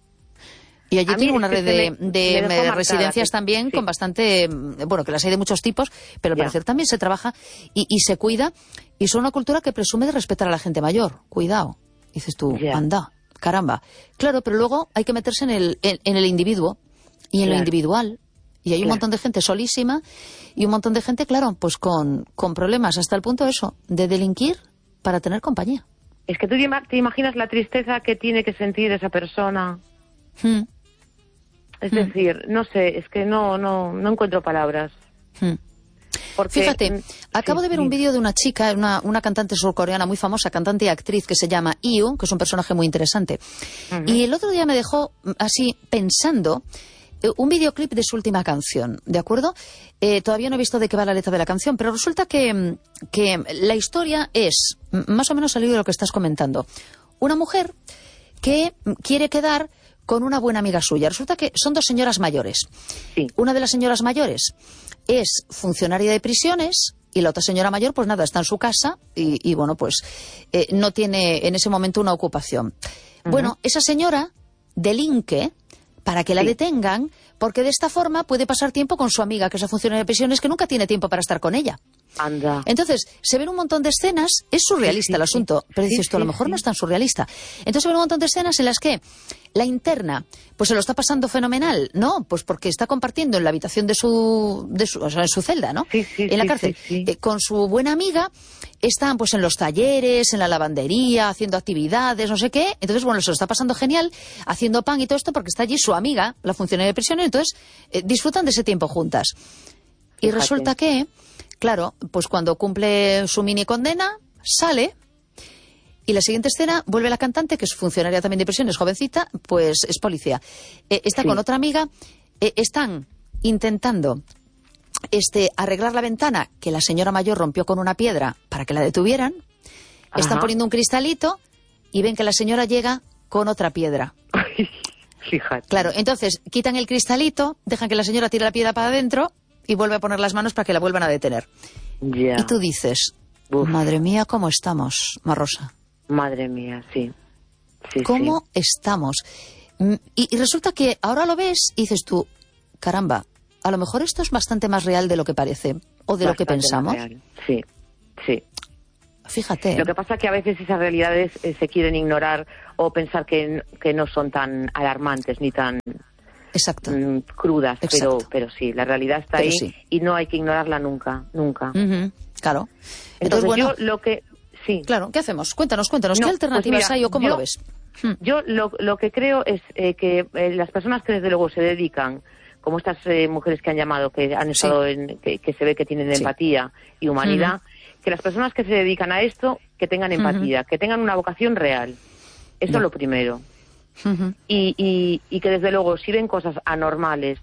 Y allí tiene una red de, me, de me residencias marcada, también sí. con bastante, bueno, que las hay de muchos tipos, pero al ya. parecer también se trabaja y, y se cuida, y son una cultura que presume de respetar a la gente mayor. Cuidado. Dices tú, ya. anda, caramba. Claro, pero luego hay que meterse en el, en, en el individuo y en claro. lo individual. Y hay claro. un montón de gente solísima y un montón de gente, claro, pues con, con problemas, hasta el punto de eso, de delinquir para tener compañía. Es que tú te imaginas la tristeza que tiene que sentir esa persona. Hmm. Es decir, no sé, es que no no no encuentro palabras. Hmm. Porque, Fíjate, acabo sí, de ver sí. un vídeo de una chica, una, una cantante surcoreana muy famosa, cantante y actriz, que se llama Iu, que es un personaje muy interesante. Uh-huh. Y el otro día me dejó así pensando eh, un videoclip de su última canción, ¿de acuerdo? Eh, todavía no he visto de qué va la letra de la canción, pero resulta que, que la historia es más o menos al hilo de lo que estás comentando. Una mujer que quiere quedar con una buena amiga suya. Resulta que son dos señoras mayores. Sí. Una de las señoras mayores es funcionaria de prisiones y la otra señora mayor, pues nada, está en su casa y, y bueno, pues eh, no tiene en ese momento una ocupación. Uh-huh. Bueno, esa señora delinque para que la sí. detengan, porque de esta forma puede pasar tiempo con su amiga, que es la funcionaria de prisiones, que nunca tiene tiempo para estar con ella. Anda. Entonces, se ven un montón de escenas, es surrealista sí, sí, el asunto, pero dices sí, tú, a lo mejor sí. no es tan surrealista. Entonces se ven un montón de escenas en las que la interna, pues se lo está pasando fenomenal, ¿no? Pues porque está compartiendo en la habitación de su, de su o sea, en su celda, ¿no? Sí, sí, en la sí, cárcel. Sí, sí. Eh, con su buena amiga, están pues en los talleres, en la lavandería, haciendo actividades, no sé qué. Entonces, bueno, se lo está pasando genial, haciendo pan y todo esto, porque está allí su amiga, la funcionaria de prisiones, entonces eh, disfrutan de ese tiempo juntas. Y Fíjate. resulta que... Claro, pues cuando cumple su mini condena, sale, y la siguiente escena vuelve la cantante, que es funcionaria también de prisiones, jovencita, pues es policía. Eh, está sí. con otra amiga, eh, están intentando este, arreglar la ventana que la señora mayor rompió con una piedra para que la detuvieran. Ajá. Están poniendo un cristalito y ven que la señora llega con otra piedra. Fíjate. Claro, entonces quitan el cristalito, dejan que la señora tire la piedra para adentro y vuelve a poner las manos para que la vuelvan a detener. Yeah. Y tú dices, Uf. madre mía, ¿cómo estamos, Marrosa? Madre mía, sí. sí ¿Cómo sí. estamos? Y, y resulta que ahora lo ves y dices tú, caramba, a lo mejor esto es bastante más real de lo que parece o de bastante lo que pensamos. Más real. Sí, sí. Fíjate. Lo que pasa es que a veces esas realidades eh, se quieren ignorar o pensar que, que no son tan alarmantes ni tan Exacto. Mm, crudas, Exacto. pero pero sí, la realidad está pero ahí sí. y no hay que ignorarla nunca, nunca. Uh-huh. Claro. Entonces, Entonces bueno, yo lo que... Sí. Claro, ¿qué hacemos? Cuéntanos, cuéntanos, No, ¿qué alternativas pues mira, hay o cómo yo, lo ves? Hmm. Yo lo, lo que creo es eh, que eh, las personas que desde luego se dedican, como estas eh, mujeres que han llamado, que han estado Sí. en, que, que se ve que tienen Sí. empatía y humanidad, uh-huh. que las personas que se dedican a esto, que tengan empatía, uh-huh. que tengan una vocación real. Eso es yeah. lo primero. Uh-huh. Y, y, y que desde luego si ven cosas anormales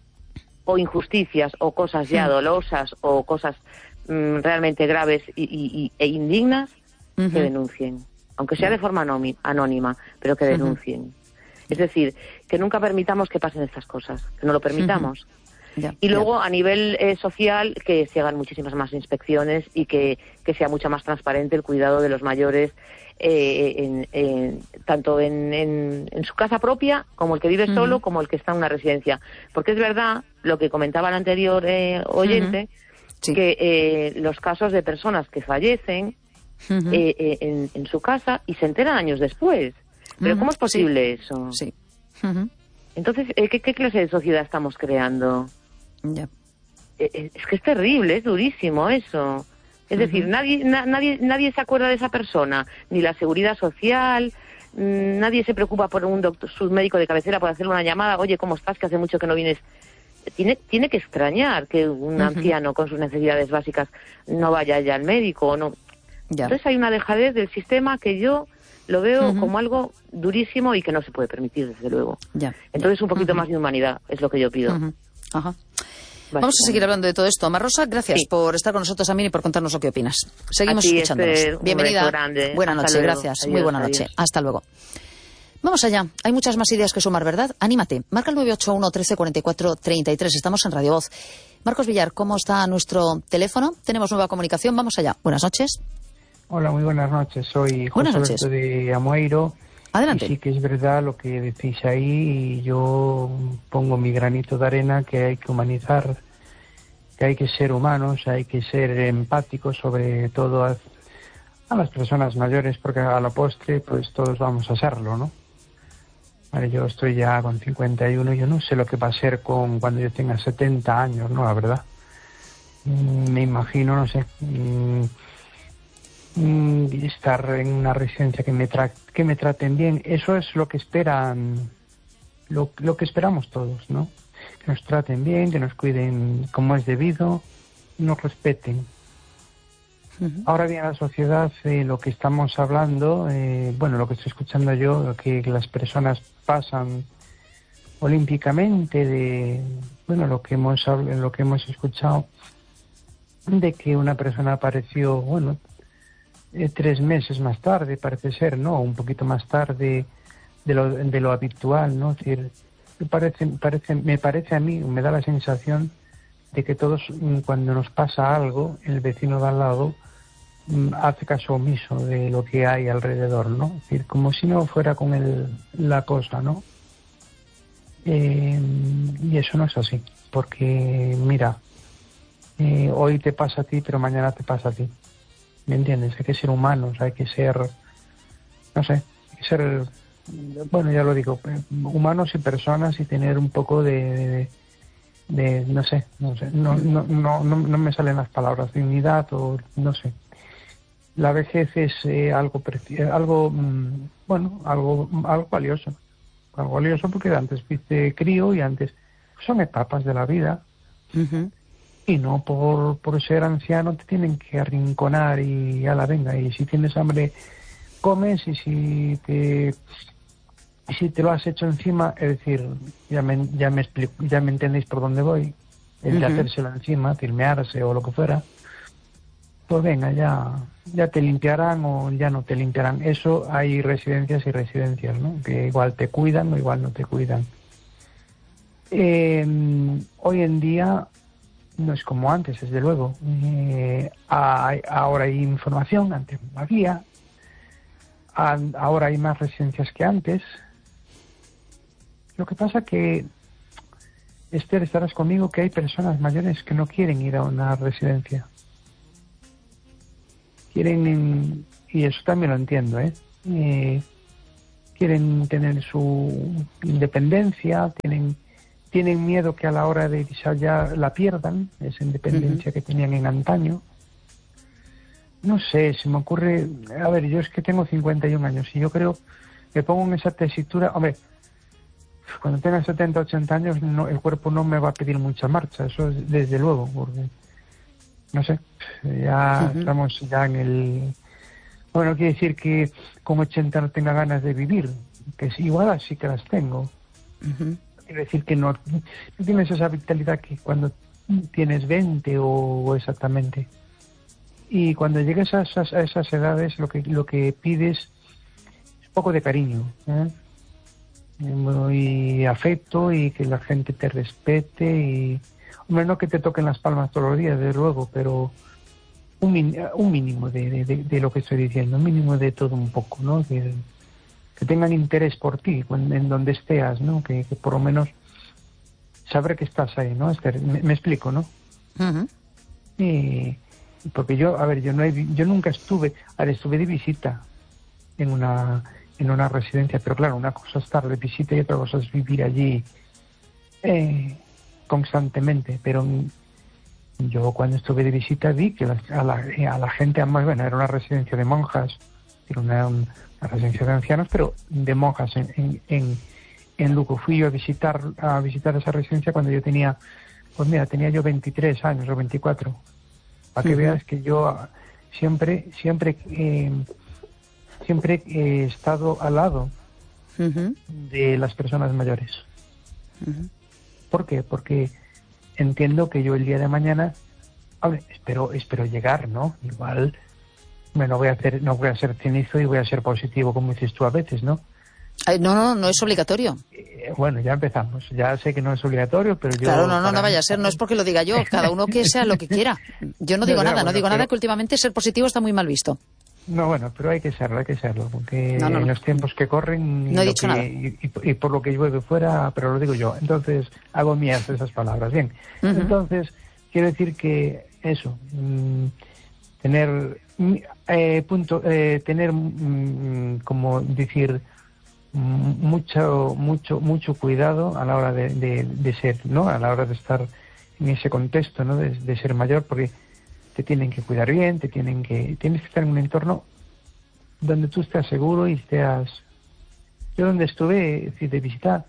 o injusticias o cosas ya uh-huh. dolosas o cosas mm, realmente graves y, y, y, e indignas, uh-huh. que denuncien. Aunque sea de forma anónima, pero que denuncien. Uh-huh. Es decir, que nunca permitamos que pasen estas cosas, que no lo permitamos. Uh-huh. Yeah, y luego, yeah. a nivel eh, social, que se hagan muchísimas más inspecciones y que, que sea mucho más transparente el cuidado de los mayores, eh, en, en, tanto en, en, en su casa propia, como el que vive uh-huh. solo, como el que está en una residencia. Porque es verdad, lo que comentaba el anterior eh, oyente, uh-huh. sí. que eh, los casos de personas que fallecen uh-huh. eh, eh, en, en su casa y se enteran años después. ¿Pero uh-huh. cómo es posible sí. eso? Sí. Uh-huh. Entonces, eh, ¿qué, ¿qué clase de sociedad estamos creando? Yeah. Eh, es que es terrible, es durísimo eso. Es uh-huh. decir, nadie, na, nadie, nadie se acuerda de esa persona, ni la seguridad social, mmm, nadie se preocupa por un doctor, su médico de cabecera, por hacerle una llamada, oye, ¿cómo estás? Que hace mucho que no vienes. Tiene, tiene que extrañar que un uh-huh. anciano con sus necesidades básicas no vaya ya al médico o no. Yeah. Entonces hay una dejadez del sistema que yo lo veo uh-huh. como algo durísimo y que no se puede permitir, desde luego. Yeah. Entonces yeah. un poquito uh-huh. más de humanidad es lo que yo pido. Uh-huh. Ajá. Vamos a seguir hablando de todo esto. Marrosa, gracias sí. por estar con nosotros también y por contarnos lo que opinas. Seguimos ti, escuchándonos. Este, Bienvenida. Buenas noches, gracias. Adiós, Muy buena adiós. noche. Hasta luego. Vamos allá. Hay muchas más ideas que sumar, ¿verdad? Anímate. Marca el nueve ocho uno, trece, cuarenta y cuatro, treinta y tres. Estamos en Radio Voz. Marcos Villar, ¿cómo está nuestro teléfono? Tenemos nueva comunicación. Vamos allá. Buenas noches. Hola, muy buenas noches. Soy José Alberto de Amoeiro. Adelante. Y sí que es verdad lo que decís ahí, y yo pongo mi granito de arena, que hay que humanizar, que hay que ser humanos, hay que ser empáticos, sobre todo a, a las personas mayores, porque a la postre pues todos vamos a serlo, ¿no? Vale, yo estoy ya con cincuenta y uno, yo no sé lo que va a ser con cuando yo tenga setenta años, ¿no? La verdad. Mm, me imagino, no sé... Mm, estar en una residencia que me tra que me traten bien, eso es lo que esperan, lo, lo que esperamos todos, ¿no? Que nos traten bien, que nos cuiden como es debido, nos respeten. Uh-huh. Ahora bien, la sociedad, eh, lo que estamos hablando, eh, bueno, lo que estoy escuchando yo, lo que las personas pasan olímpicamente de, bueno, lo que hemos lo que hemos escuchado, de que una persona apareció, bueno, Eh, tres meses más tarde, parece ser, ¿no? Un poquito más tarde de lo, de lo habitual, ¿no? Es decir, me parece, parece, me parece a mí, me da la sensación de que todos, cuando nos pasa algo, el vecino de al lado hace caso omiso de lo que hay alrededor, ¿no? Es decir, como si no fuera con el, la cosa, ¿no? Eh, y eso no es así, porque, mira, eh, hoy te pasa a ti, pero mañana te pasa a ti. ¿Me entiendes? Hay que ser humanos, hay que ser, no sé, hay que ser, bueno, ya lo digo, humanos y personas, y tener un poco de, de, de no sé, no sé, no, no, no, no, no me salen las palabras, dignidad o no sé. La vejez es eh, algo, algo, bueno, algo, algo valioso, algo valioso porque antes fuiste crío y antes son etapas de la vida. Uh-huh. Y no por, por ser anciano te tienen que arrinconar y a la venga. Y si tienes hambre, comes, y si te si te lo has hecho encima, es decir, ya me, ya me, explico, ya me entendéis por dónde voy, el de uh-huh. hacérselo encima, tilmearse o lo que fuera, pues venga, ya, ya te limpiarán o ya no te limpiarán. Eso hay residencias y residencias, ¿no? Que igual te cuidan o igual no te cuidan. Eh, hoy en día no es como antes, desde luego. Eh, hay, ahora hay información, antes no había. Ahora hay más residencias que antes. Lo que pasa que, Esther, estarás conmigo que hay personas mayores que no quieren ir a una residencia. Quieren, y eso también lo entiendo, ¿eh? eh quieren tener su independencia, tienen tienen miedo que a la hora de irse ya la pierdan, esa independencia uh-huh. que tenían en antaño. No sé, se me ocurre... A ver, yo es que tengo cincuenta y un años y yo creo que pongo en esa tesitura... Hombre, cuando tenga setenta, ochenta años no, el cuerpo no me va a pedir mucha marcha, eso es desde luego, porque... No sé, ya uh-huh. estamos ya en el... Bueno, quiere decir que con ochenta no tenga ganas de vivir, que es igual así que las tengo. Uh-huh. Quiere decir que no, no tienes esa vitalidad que cuando tienes veinte o, o exactamente. Y cuando llegues a esas, a esas edades lo que lo que pides es un poco de cariño, ¿eh? Y afecto y que la gente te respete y... Hombre, no que te toquen las palmas todos los días, desde luego, pero un, min, un mínimo de, de, de lo que estoy diciendo, un mínimo de todo un poco, ¿no? Que, que tengan interés por ti en donde estés, ¿no? Que, que por lo menos saber que estás ahí, ¿no? Me, me explico, ¿no? Uh-huh. Y porque yo, a ver, yo no he, yo nunca estuve, a ver, estuve de visita en una en una residencia, pero claro, una cosa es estar de visita y otra cosa es vivir allí eh, constantemente, pero yo cuando estuve de visita vi que la, a, la, a la gente, además, bueno, era una residencia de monjas, era una, una residencia de ancianos, pero de monjas en, en, en, en Lugo. Fui yo a visitar a visitar esa residencia cuando yo tenía, pues mira, tenía yo veintitrés años o veinticuatro. Para que uh-huh. veas que yo siempre, siempre, eh, siempre he estado al lado uh-huh. de las personas mayores. Uh-huh. ¿Por qué? Porque entiendo que yo el día de mañana, hombre, espero, espero llegar, ¿no? Igual me no voy a hacer, no voy a ser cinizo y voy a ser positivo, como dices tú a veces, ¿no? Ay, no, no, no es obligatorio. Eh, bueno, ya empezamos. Ya sé que no es obligatorio, pero yo... Claro, no, no, no vaya a ser. No es porque lo diga yo. Cada uno que sea lo que quiera. Yo no digo no, nada, bueno, no digo pero... nada, que últimamente ser positivo está muy mal visto. No, bueno, pero hay que serlo, hay que serlo, porque no, no, en no. los tiempos que corren... No he dicho que, nada. Y, y, y por lo que llueve fuera, pero lo digo yo. Entonces, hago mías esas palabras. Bien, uh-huh. Entonces, quiero decir que eso, mmm, tener... Eh, punto, eh, tener, mmm, como decir... mucho mucho mucho cuidado a la hora de, de, de ser, ¿no? A la hora de estar en ese contexto, ¿no? De, de ser mayor, porque te tienen que cuidar bien, te tienen que tienes que estar en un entorno donde tú estés seguro y estés... Yo donde estuve, es decir, de visita,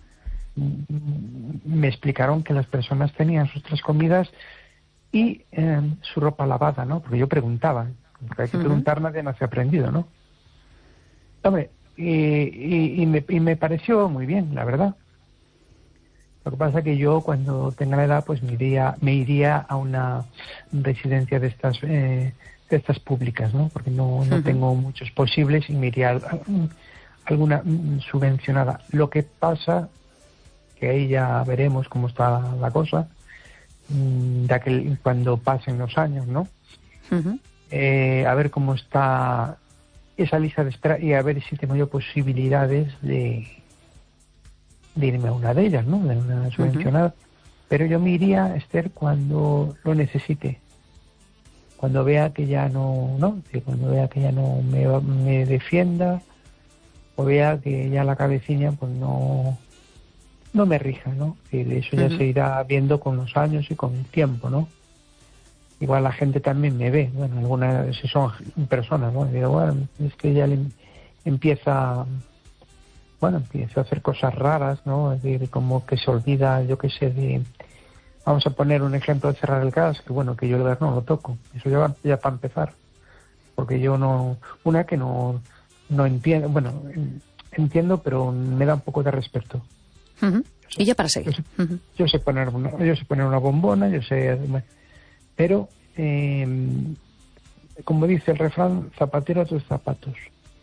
me explicaron que las personas tenían sus tres comidas y eh, su ropa lavada, ¿no? Porque yo preguntaba, porque hay que uh-huh. preguntar, nadie nace aprendido, ¿no? Hombre, Y, y, y, me, y me pareció muy bien, la verdad. Lo que pasa es que yo cuando tenga la edad pues me iría, me iría a una residencia de estas eh, de estas públicas, ¿no? Porque no, no uh-huh. tengo muchos posibles y me iría a, a, a alguna subvencionada. Lo que pasa que ahí ya veremos cómo está la cosa, ya que cuando pasen los años, ¿no? Uh-huh. Eh, a ver cómo está esa lista de espera y a ver si tengo yo posibilidades de, de irme a una de ellas, ¿no? De una subvencionada. Uh-huh. Pero yo me iría, Esther, cuando lo necesite. Cuando vea que ya no, ¿no? Que cuando vea que ya no me, me defienda, o vea que ya la cabecilla pues no, no me rija, ¿no? Que eso ya uh-huh. se irá viendo con los años y con el tiempo, ¿no? Igual la gente también me ve, bueno, algunas, si son personas, ¿no? Digo, bueno, es que ya le empieza, bueno, empieza a hacer cosas raras, ¿no? Es decir, como que se olvida, yo qué sé, de, vamos a poner un ejemplo de cerrar el gas, que bueno, que yo el gas no lo toco, eso ya, va, ya para empezar, porque yo no, una que no, no entiendo, bueno, entiendo, pero me da un poco de respeto. Uh-huh. Y ya para seguir. Yo sé, uh-huh. yo sé poner una, yo sé poner una bombona, yo sé... Pero, eh, como dice el refrán, zapatero a tus zapatos.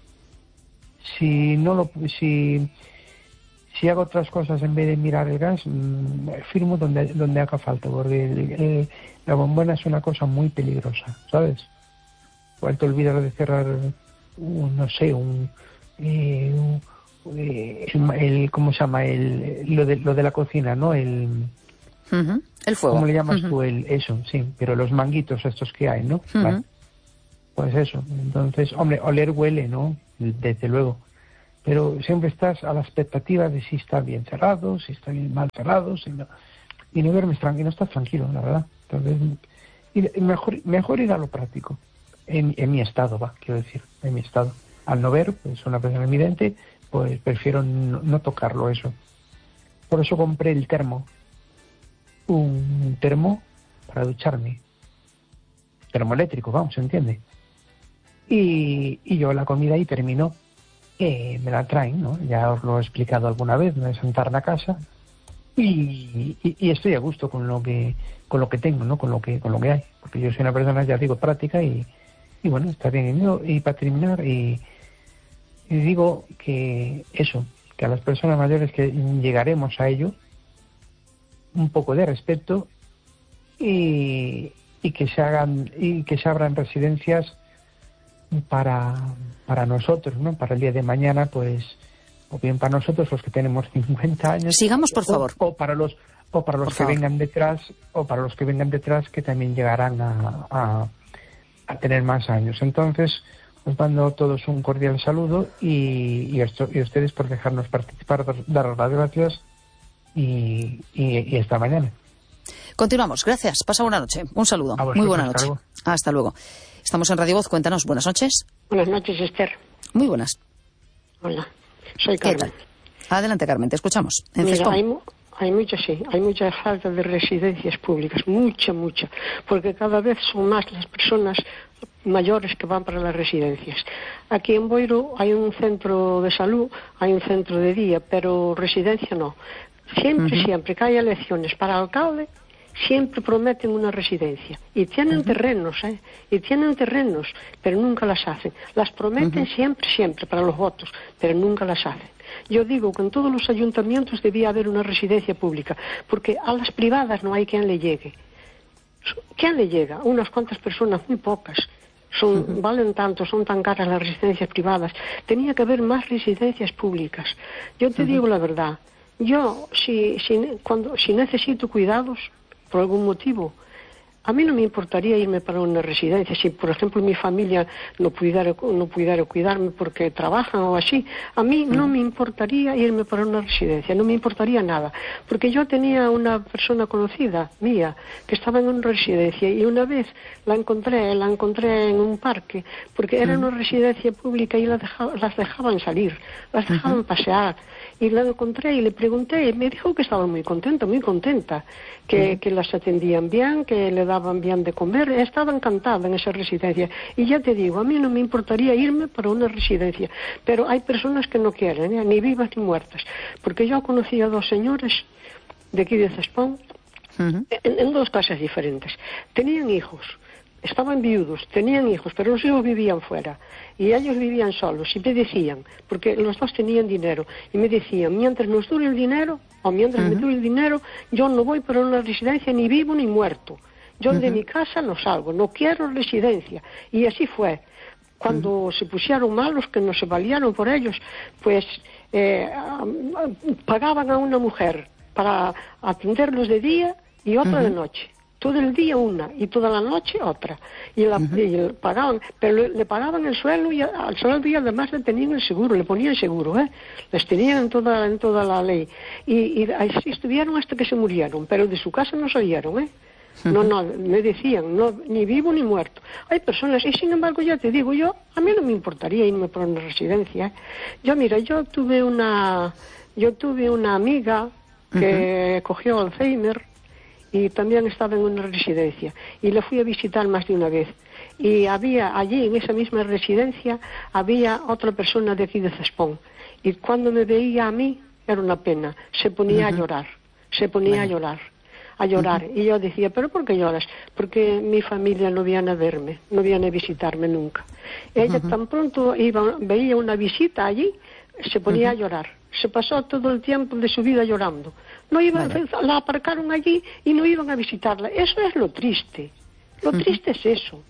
Si no lo, si, si hago otras cosas en vez de mirar el gas, mmm, firmo donde, donde haga falta, porque el, el, la bombona es una cosa muy peligrosa, ¿sabes? Igual te olvidas de cerrar, un, no sé, un, eh, un, eh, el, el, ¿cómo se llama? El, lo, de, lo de la cocina, ¿no? El, uh-huh. El fuego. ¿Cómo le llamas uh-huh. tú? El, eso, sí, pero los manguitos estos que hay, ¿no? Uh-huh. Vale. Pues eso, entonces, hombre, oler huele, ¿no? Desde luego. Pero siempre estás a la expectativa de si está bien cerrado, si está bien mal cerrado, si no, y no duermes tranquilo, no estás tranquilo, la verdad. Entonces, y mejor, mejor ir a lo práctico, en, en mi estado, va, quiero decir, en mi estado. Al no ver, pues una persona evidente, pues prefiero no, no tocarlo eso. Por eso compré el termo, un termo para ducharme, termoeléctrico, vamos, ¿se entiende? Y, y yo la comida ahí terminó. Eh, me la traen, ¿no? Ya os lo he explicado alguna vez, me voy a sentar en la casa y, y, y estoy a gusto con lo que con lo que tengo, ¿no? Con lo que con lo que hay, porque yo soy una persona, ya digo, práctica y, y bueno, está bien. Y, yo, y para terminar, y, y digo que eso, que a las personas mayores que llegaremos a ello, un poco de respeto y, y que se hagan y que se abran residencias para para nosotros, ¿no? Para el día de mañana, pues, o bien para nosotros los que tenemos cincuenta años. Sigamos, por favor. O, o para los o para los por que favor. vengan detrás, o para los que vengan detrás que también llegarán a, a, a tener más años. Entonces, os mando a todos un cordial saludo y, y, esto, y a ustedes por dejarnos participar, daros las gracias y, y, y hasta mañana. Continuamos. Gracias. Pasa buena noche. Un saludo. Muy buena noche. Luego. Hasta luego. Estamos en Radio Voz. Cuéntanos. Buenas noches. Buenas noches, Esther. Muy buenas. Hola. Soy Carmen. Adelante, Carmen. Te escuchamos. En Mira, Cespón. hay, hay mucha, sí. Hay mucha falta de residencias públicas. Mucha, mucha. Porque cada vez son más las personas mayores que van para las residencias. Aquí en Boiro hay un centro de salud, hay un centro de día, pero residencia no. Siempre, uh-huh. siempre que hay elecciones para alcalde, siempre prometen una residencia. Y tienen uh-huh. terrenos, ¿eh? Y tienen terrenos, pero nunca las hacen. Las prometen uh-huh. siempre, siempre para los votos, pero nunca las hacen. Yo digo que en todos los ayuntamientos debía haber una residencia pública, porque a las privadas no hay quien le llegue. ¿Quién le llega? Unas cuantas personas, muy pocas. Son, uh-huh. Valen tanto, son tan caras las residencias privadas. Tenía que haber más residencias públicas. Yo te uh-huh. digo la verdad. Yo, si, si, cuando, si necesito cuidados, por algún motivo, a mí no me importaría irme para una residencia. Si, por ejemplo, mi familia no pudiera, no pudiera cuidarme porque trabajan o así, a mí no me importaría irme para una residencia, no me importaría nada. Porque yo tenía una persona conocida mía que estaba en una residencia y una vez la encontré, la encontré en un parque, porque era una residencia pública y la deja, las dejaban salir, las dejaban uh-huh. pasear. Y la encontré y le pregunté y me dijo que estaba muy contenta, muy contenta, que, que las atendían bien, que le daban bien de comer, estaba encantada en esa residencia. Y ya te digo, a mí no me importaría irme para una residencia, pero hay personas que no quieren, ¿eh? Ni vivas ni muertas, porque yo conocí a dos señores de aquí de Cespón, uh-huh. en, en dos casas diferentes, tenían hijos. Estaban viudos, tenían hijos, pero los hijos vivían fuera y ellos vivían solos y me decían, porque los dos tenían dinero, y me decían, mientras nos dure el dinero, o mientras uh-huh. me dure el dinero, yo no voy para una residencia ni vivo ni muerto. Yo uh-huh. de mi casa no salgo, no quiero residencia. Y así fue. Cuando uh-huh. se pusieron malos, que no se valieron por ellos, pues eh, pagaban a una mujer para atenderlos de día y otra uh-huh. de noche. Todo el día una y toda la noche otra. Y, la, uh-huh. y le pagaban, pero le, le pagaban el sueldo y al sueldo y además le tenían el seguro, le ponían seguro, ¿eh? Les tenían en toda, en toda la ley. Y, y así estuvieron hasta que se murieron, pero de su casa no salieron, ¿eh? Uh-huh. No, no, me decían, no, ni vivo ni muerto. Hay personas, y sin embargo ya te digo yo, a mí no me importaría irme por una residencia, ¿eh? Yo, mira, yo tuve una, yo tuve una amiga que uh-huh. cogió Alzheimer, y también estaba en una residencia y la fui a visitar más de una vez y había allí en esa misma residencia había otra persona de aquí de Cespón y cuando me veía a mí era una pena, se ponía uh-huh. a llorar se ponía vale. a llorar a llorar uh-huh. y yo decía, ¿pero por qué lloras? Porque mi familia no viene a verme, no viene a visitarme nunca. Ella uh-huh. tan pronto iba, veía una visita allí, se ponía uh-huh. a llorar, se pasó todo el tiempo de su vida llorando. No iban, vale. La aparcaron allí y no iban a visitarla. Eso es lo triste. Lo uh-huh. triste es eso.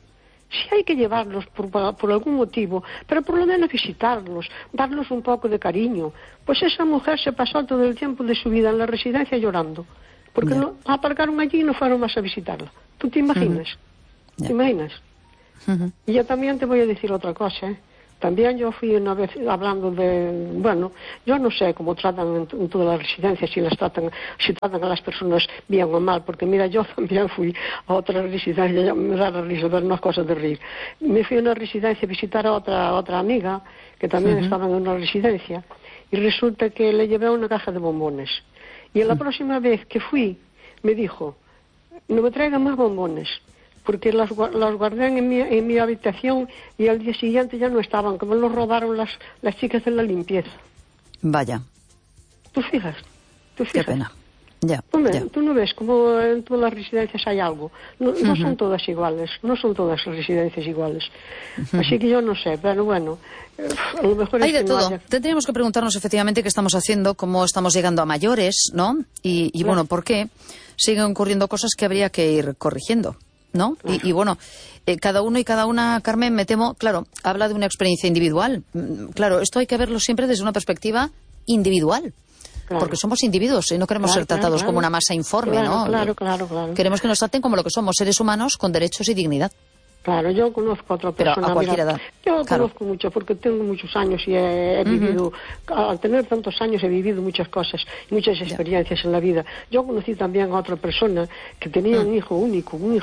Si hay que llevarlos por, por algún motivo, pero por lo menos visitarlos, darles un poco de cariño. Pues esa mujer se pasó todo el tiempo de su vida en la residencia llorando, porque yeah. no, aparcaron allí y no fueron más a visitarla. ¿Tú te imaginas? Uh-huh. ¿Te yeah. imaginas? Uh-huh. Y yo también te voy a decir otra cosa, ¿eh? También yo fui una vez hablando de, bueno, yo no sé cómo tratan en, en todas las residencias, si las tratan, si tratan a las personas bien o mal, porque mira, yo también fui a otra residencia, ya me da la risa, ver unas cosas de reír. Me fui a una residencia a visitar a otra, otra amiga, que también uh-huh. estaba en una residencia, y resulta que le llevé una caja de bombones. Y en la uh-huh. próxima vez que fui, me dijo, no me traigan más bombones, porque las, las guardé en mi, en mi habitación y al día siguiente ya no estaban, que me los robaron las, las chicas de la limpieza. Vaya. ¿Tú fijas? ¿Tú fijas? Qué pena. Ya, ¿Tú, me, ya. ¿Tú no ves como en todas las residencias hay algo? No, no uh-huh. son todas iguales, no son todas las residencias iguales. Uh-huh. Así que yo no sé, pero bueno, a lo mejor hay es de que todo. No haya... Tendríamos que preguntarnos efectivamente qué estamos haciendo, cómo estamos llegando a mayores, ¿no? Y, y claro. bueno, ¿por qué siguen ocurriendo cosas que habría que ir corrigiendo? ¿No? Claro. Y, y bueno, eh, cada uno y cada una, Carmen, me temo, claro, habla de una experiencia individual. Claro, esto hay que verlo siempre desde una perspectiva individual. Claro. Porque somos individuos y no queremos claro, ser tratados claro, como una masa informe, claro, ¿no? Claro, claro, claro. Queremos que nos traten como lo que somos, seres humanos con derechos y dignidad. Claro, yo conozco a otra persona. Pero a cualquier mira, edad. Yo claro. conozco mucho porque tengo muchos años y he, he uh-huh. vivido, al tener tantos años he vivido muchas cosas, muchas experiencias yeah. en la vida. Yo conocí también a otra persona que tenía uh-huh. un hijo único, un hijo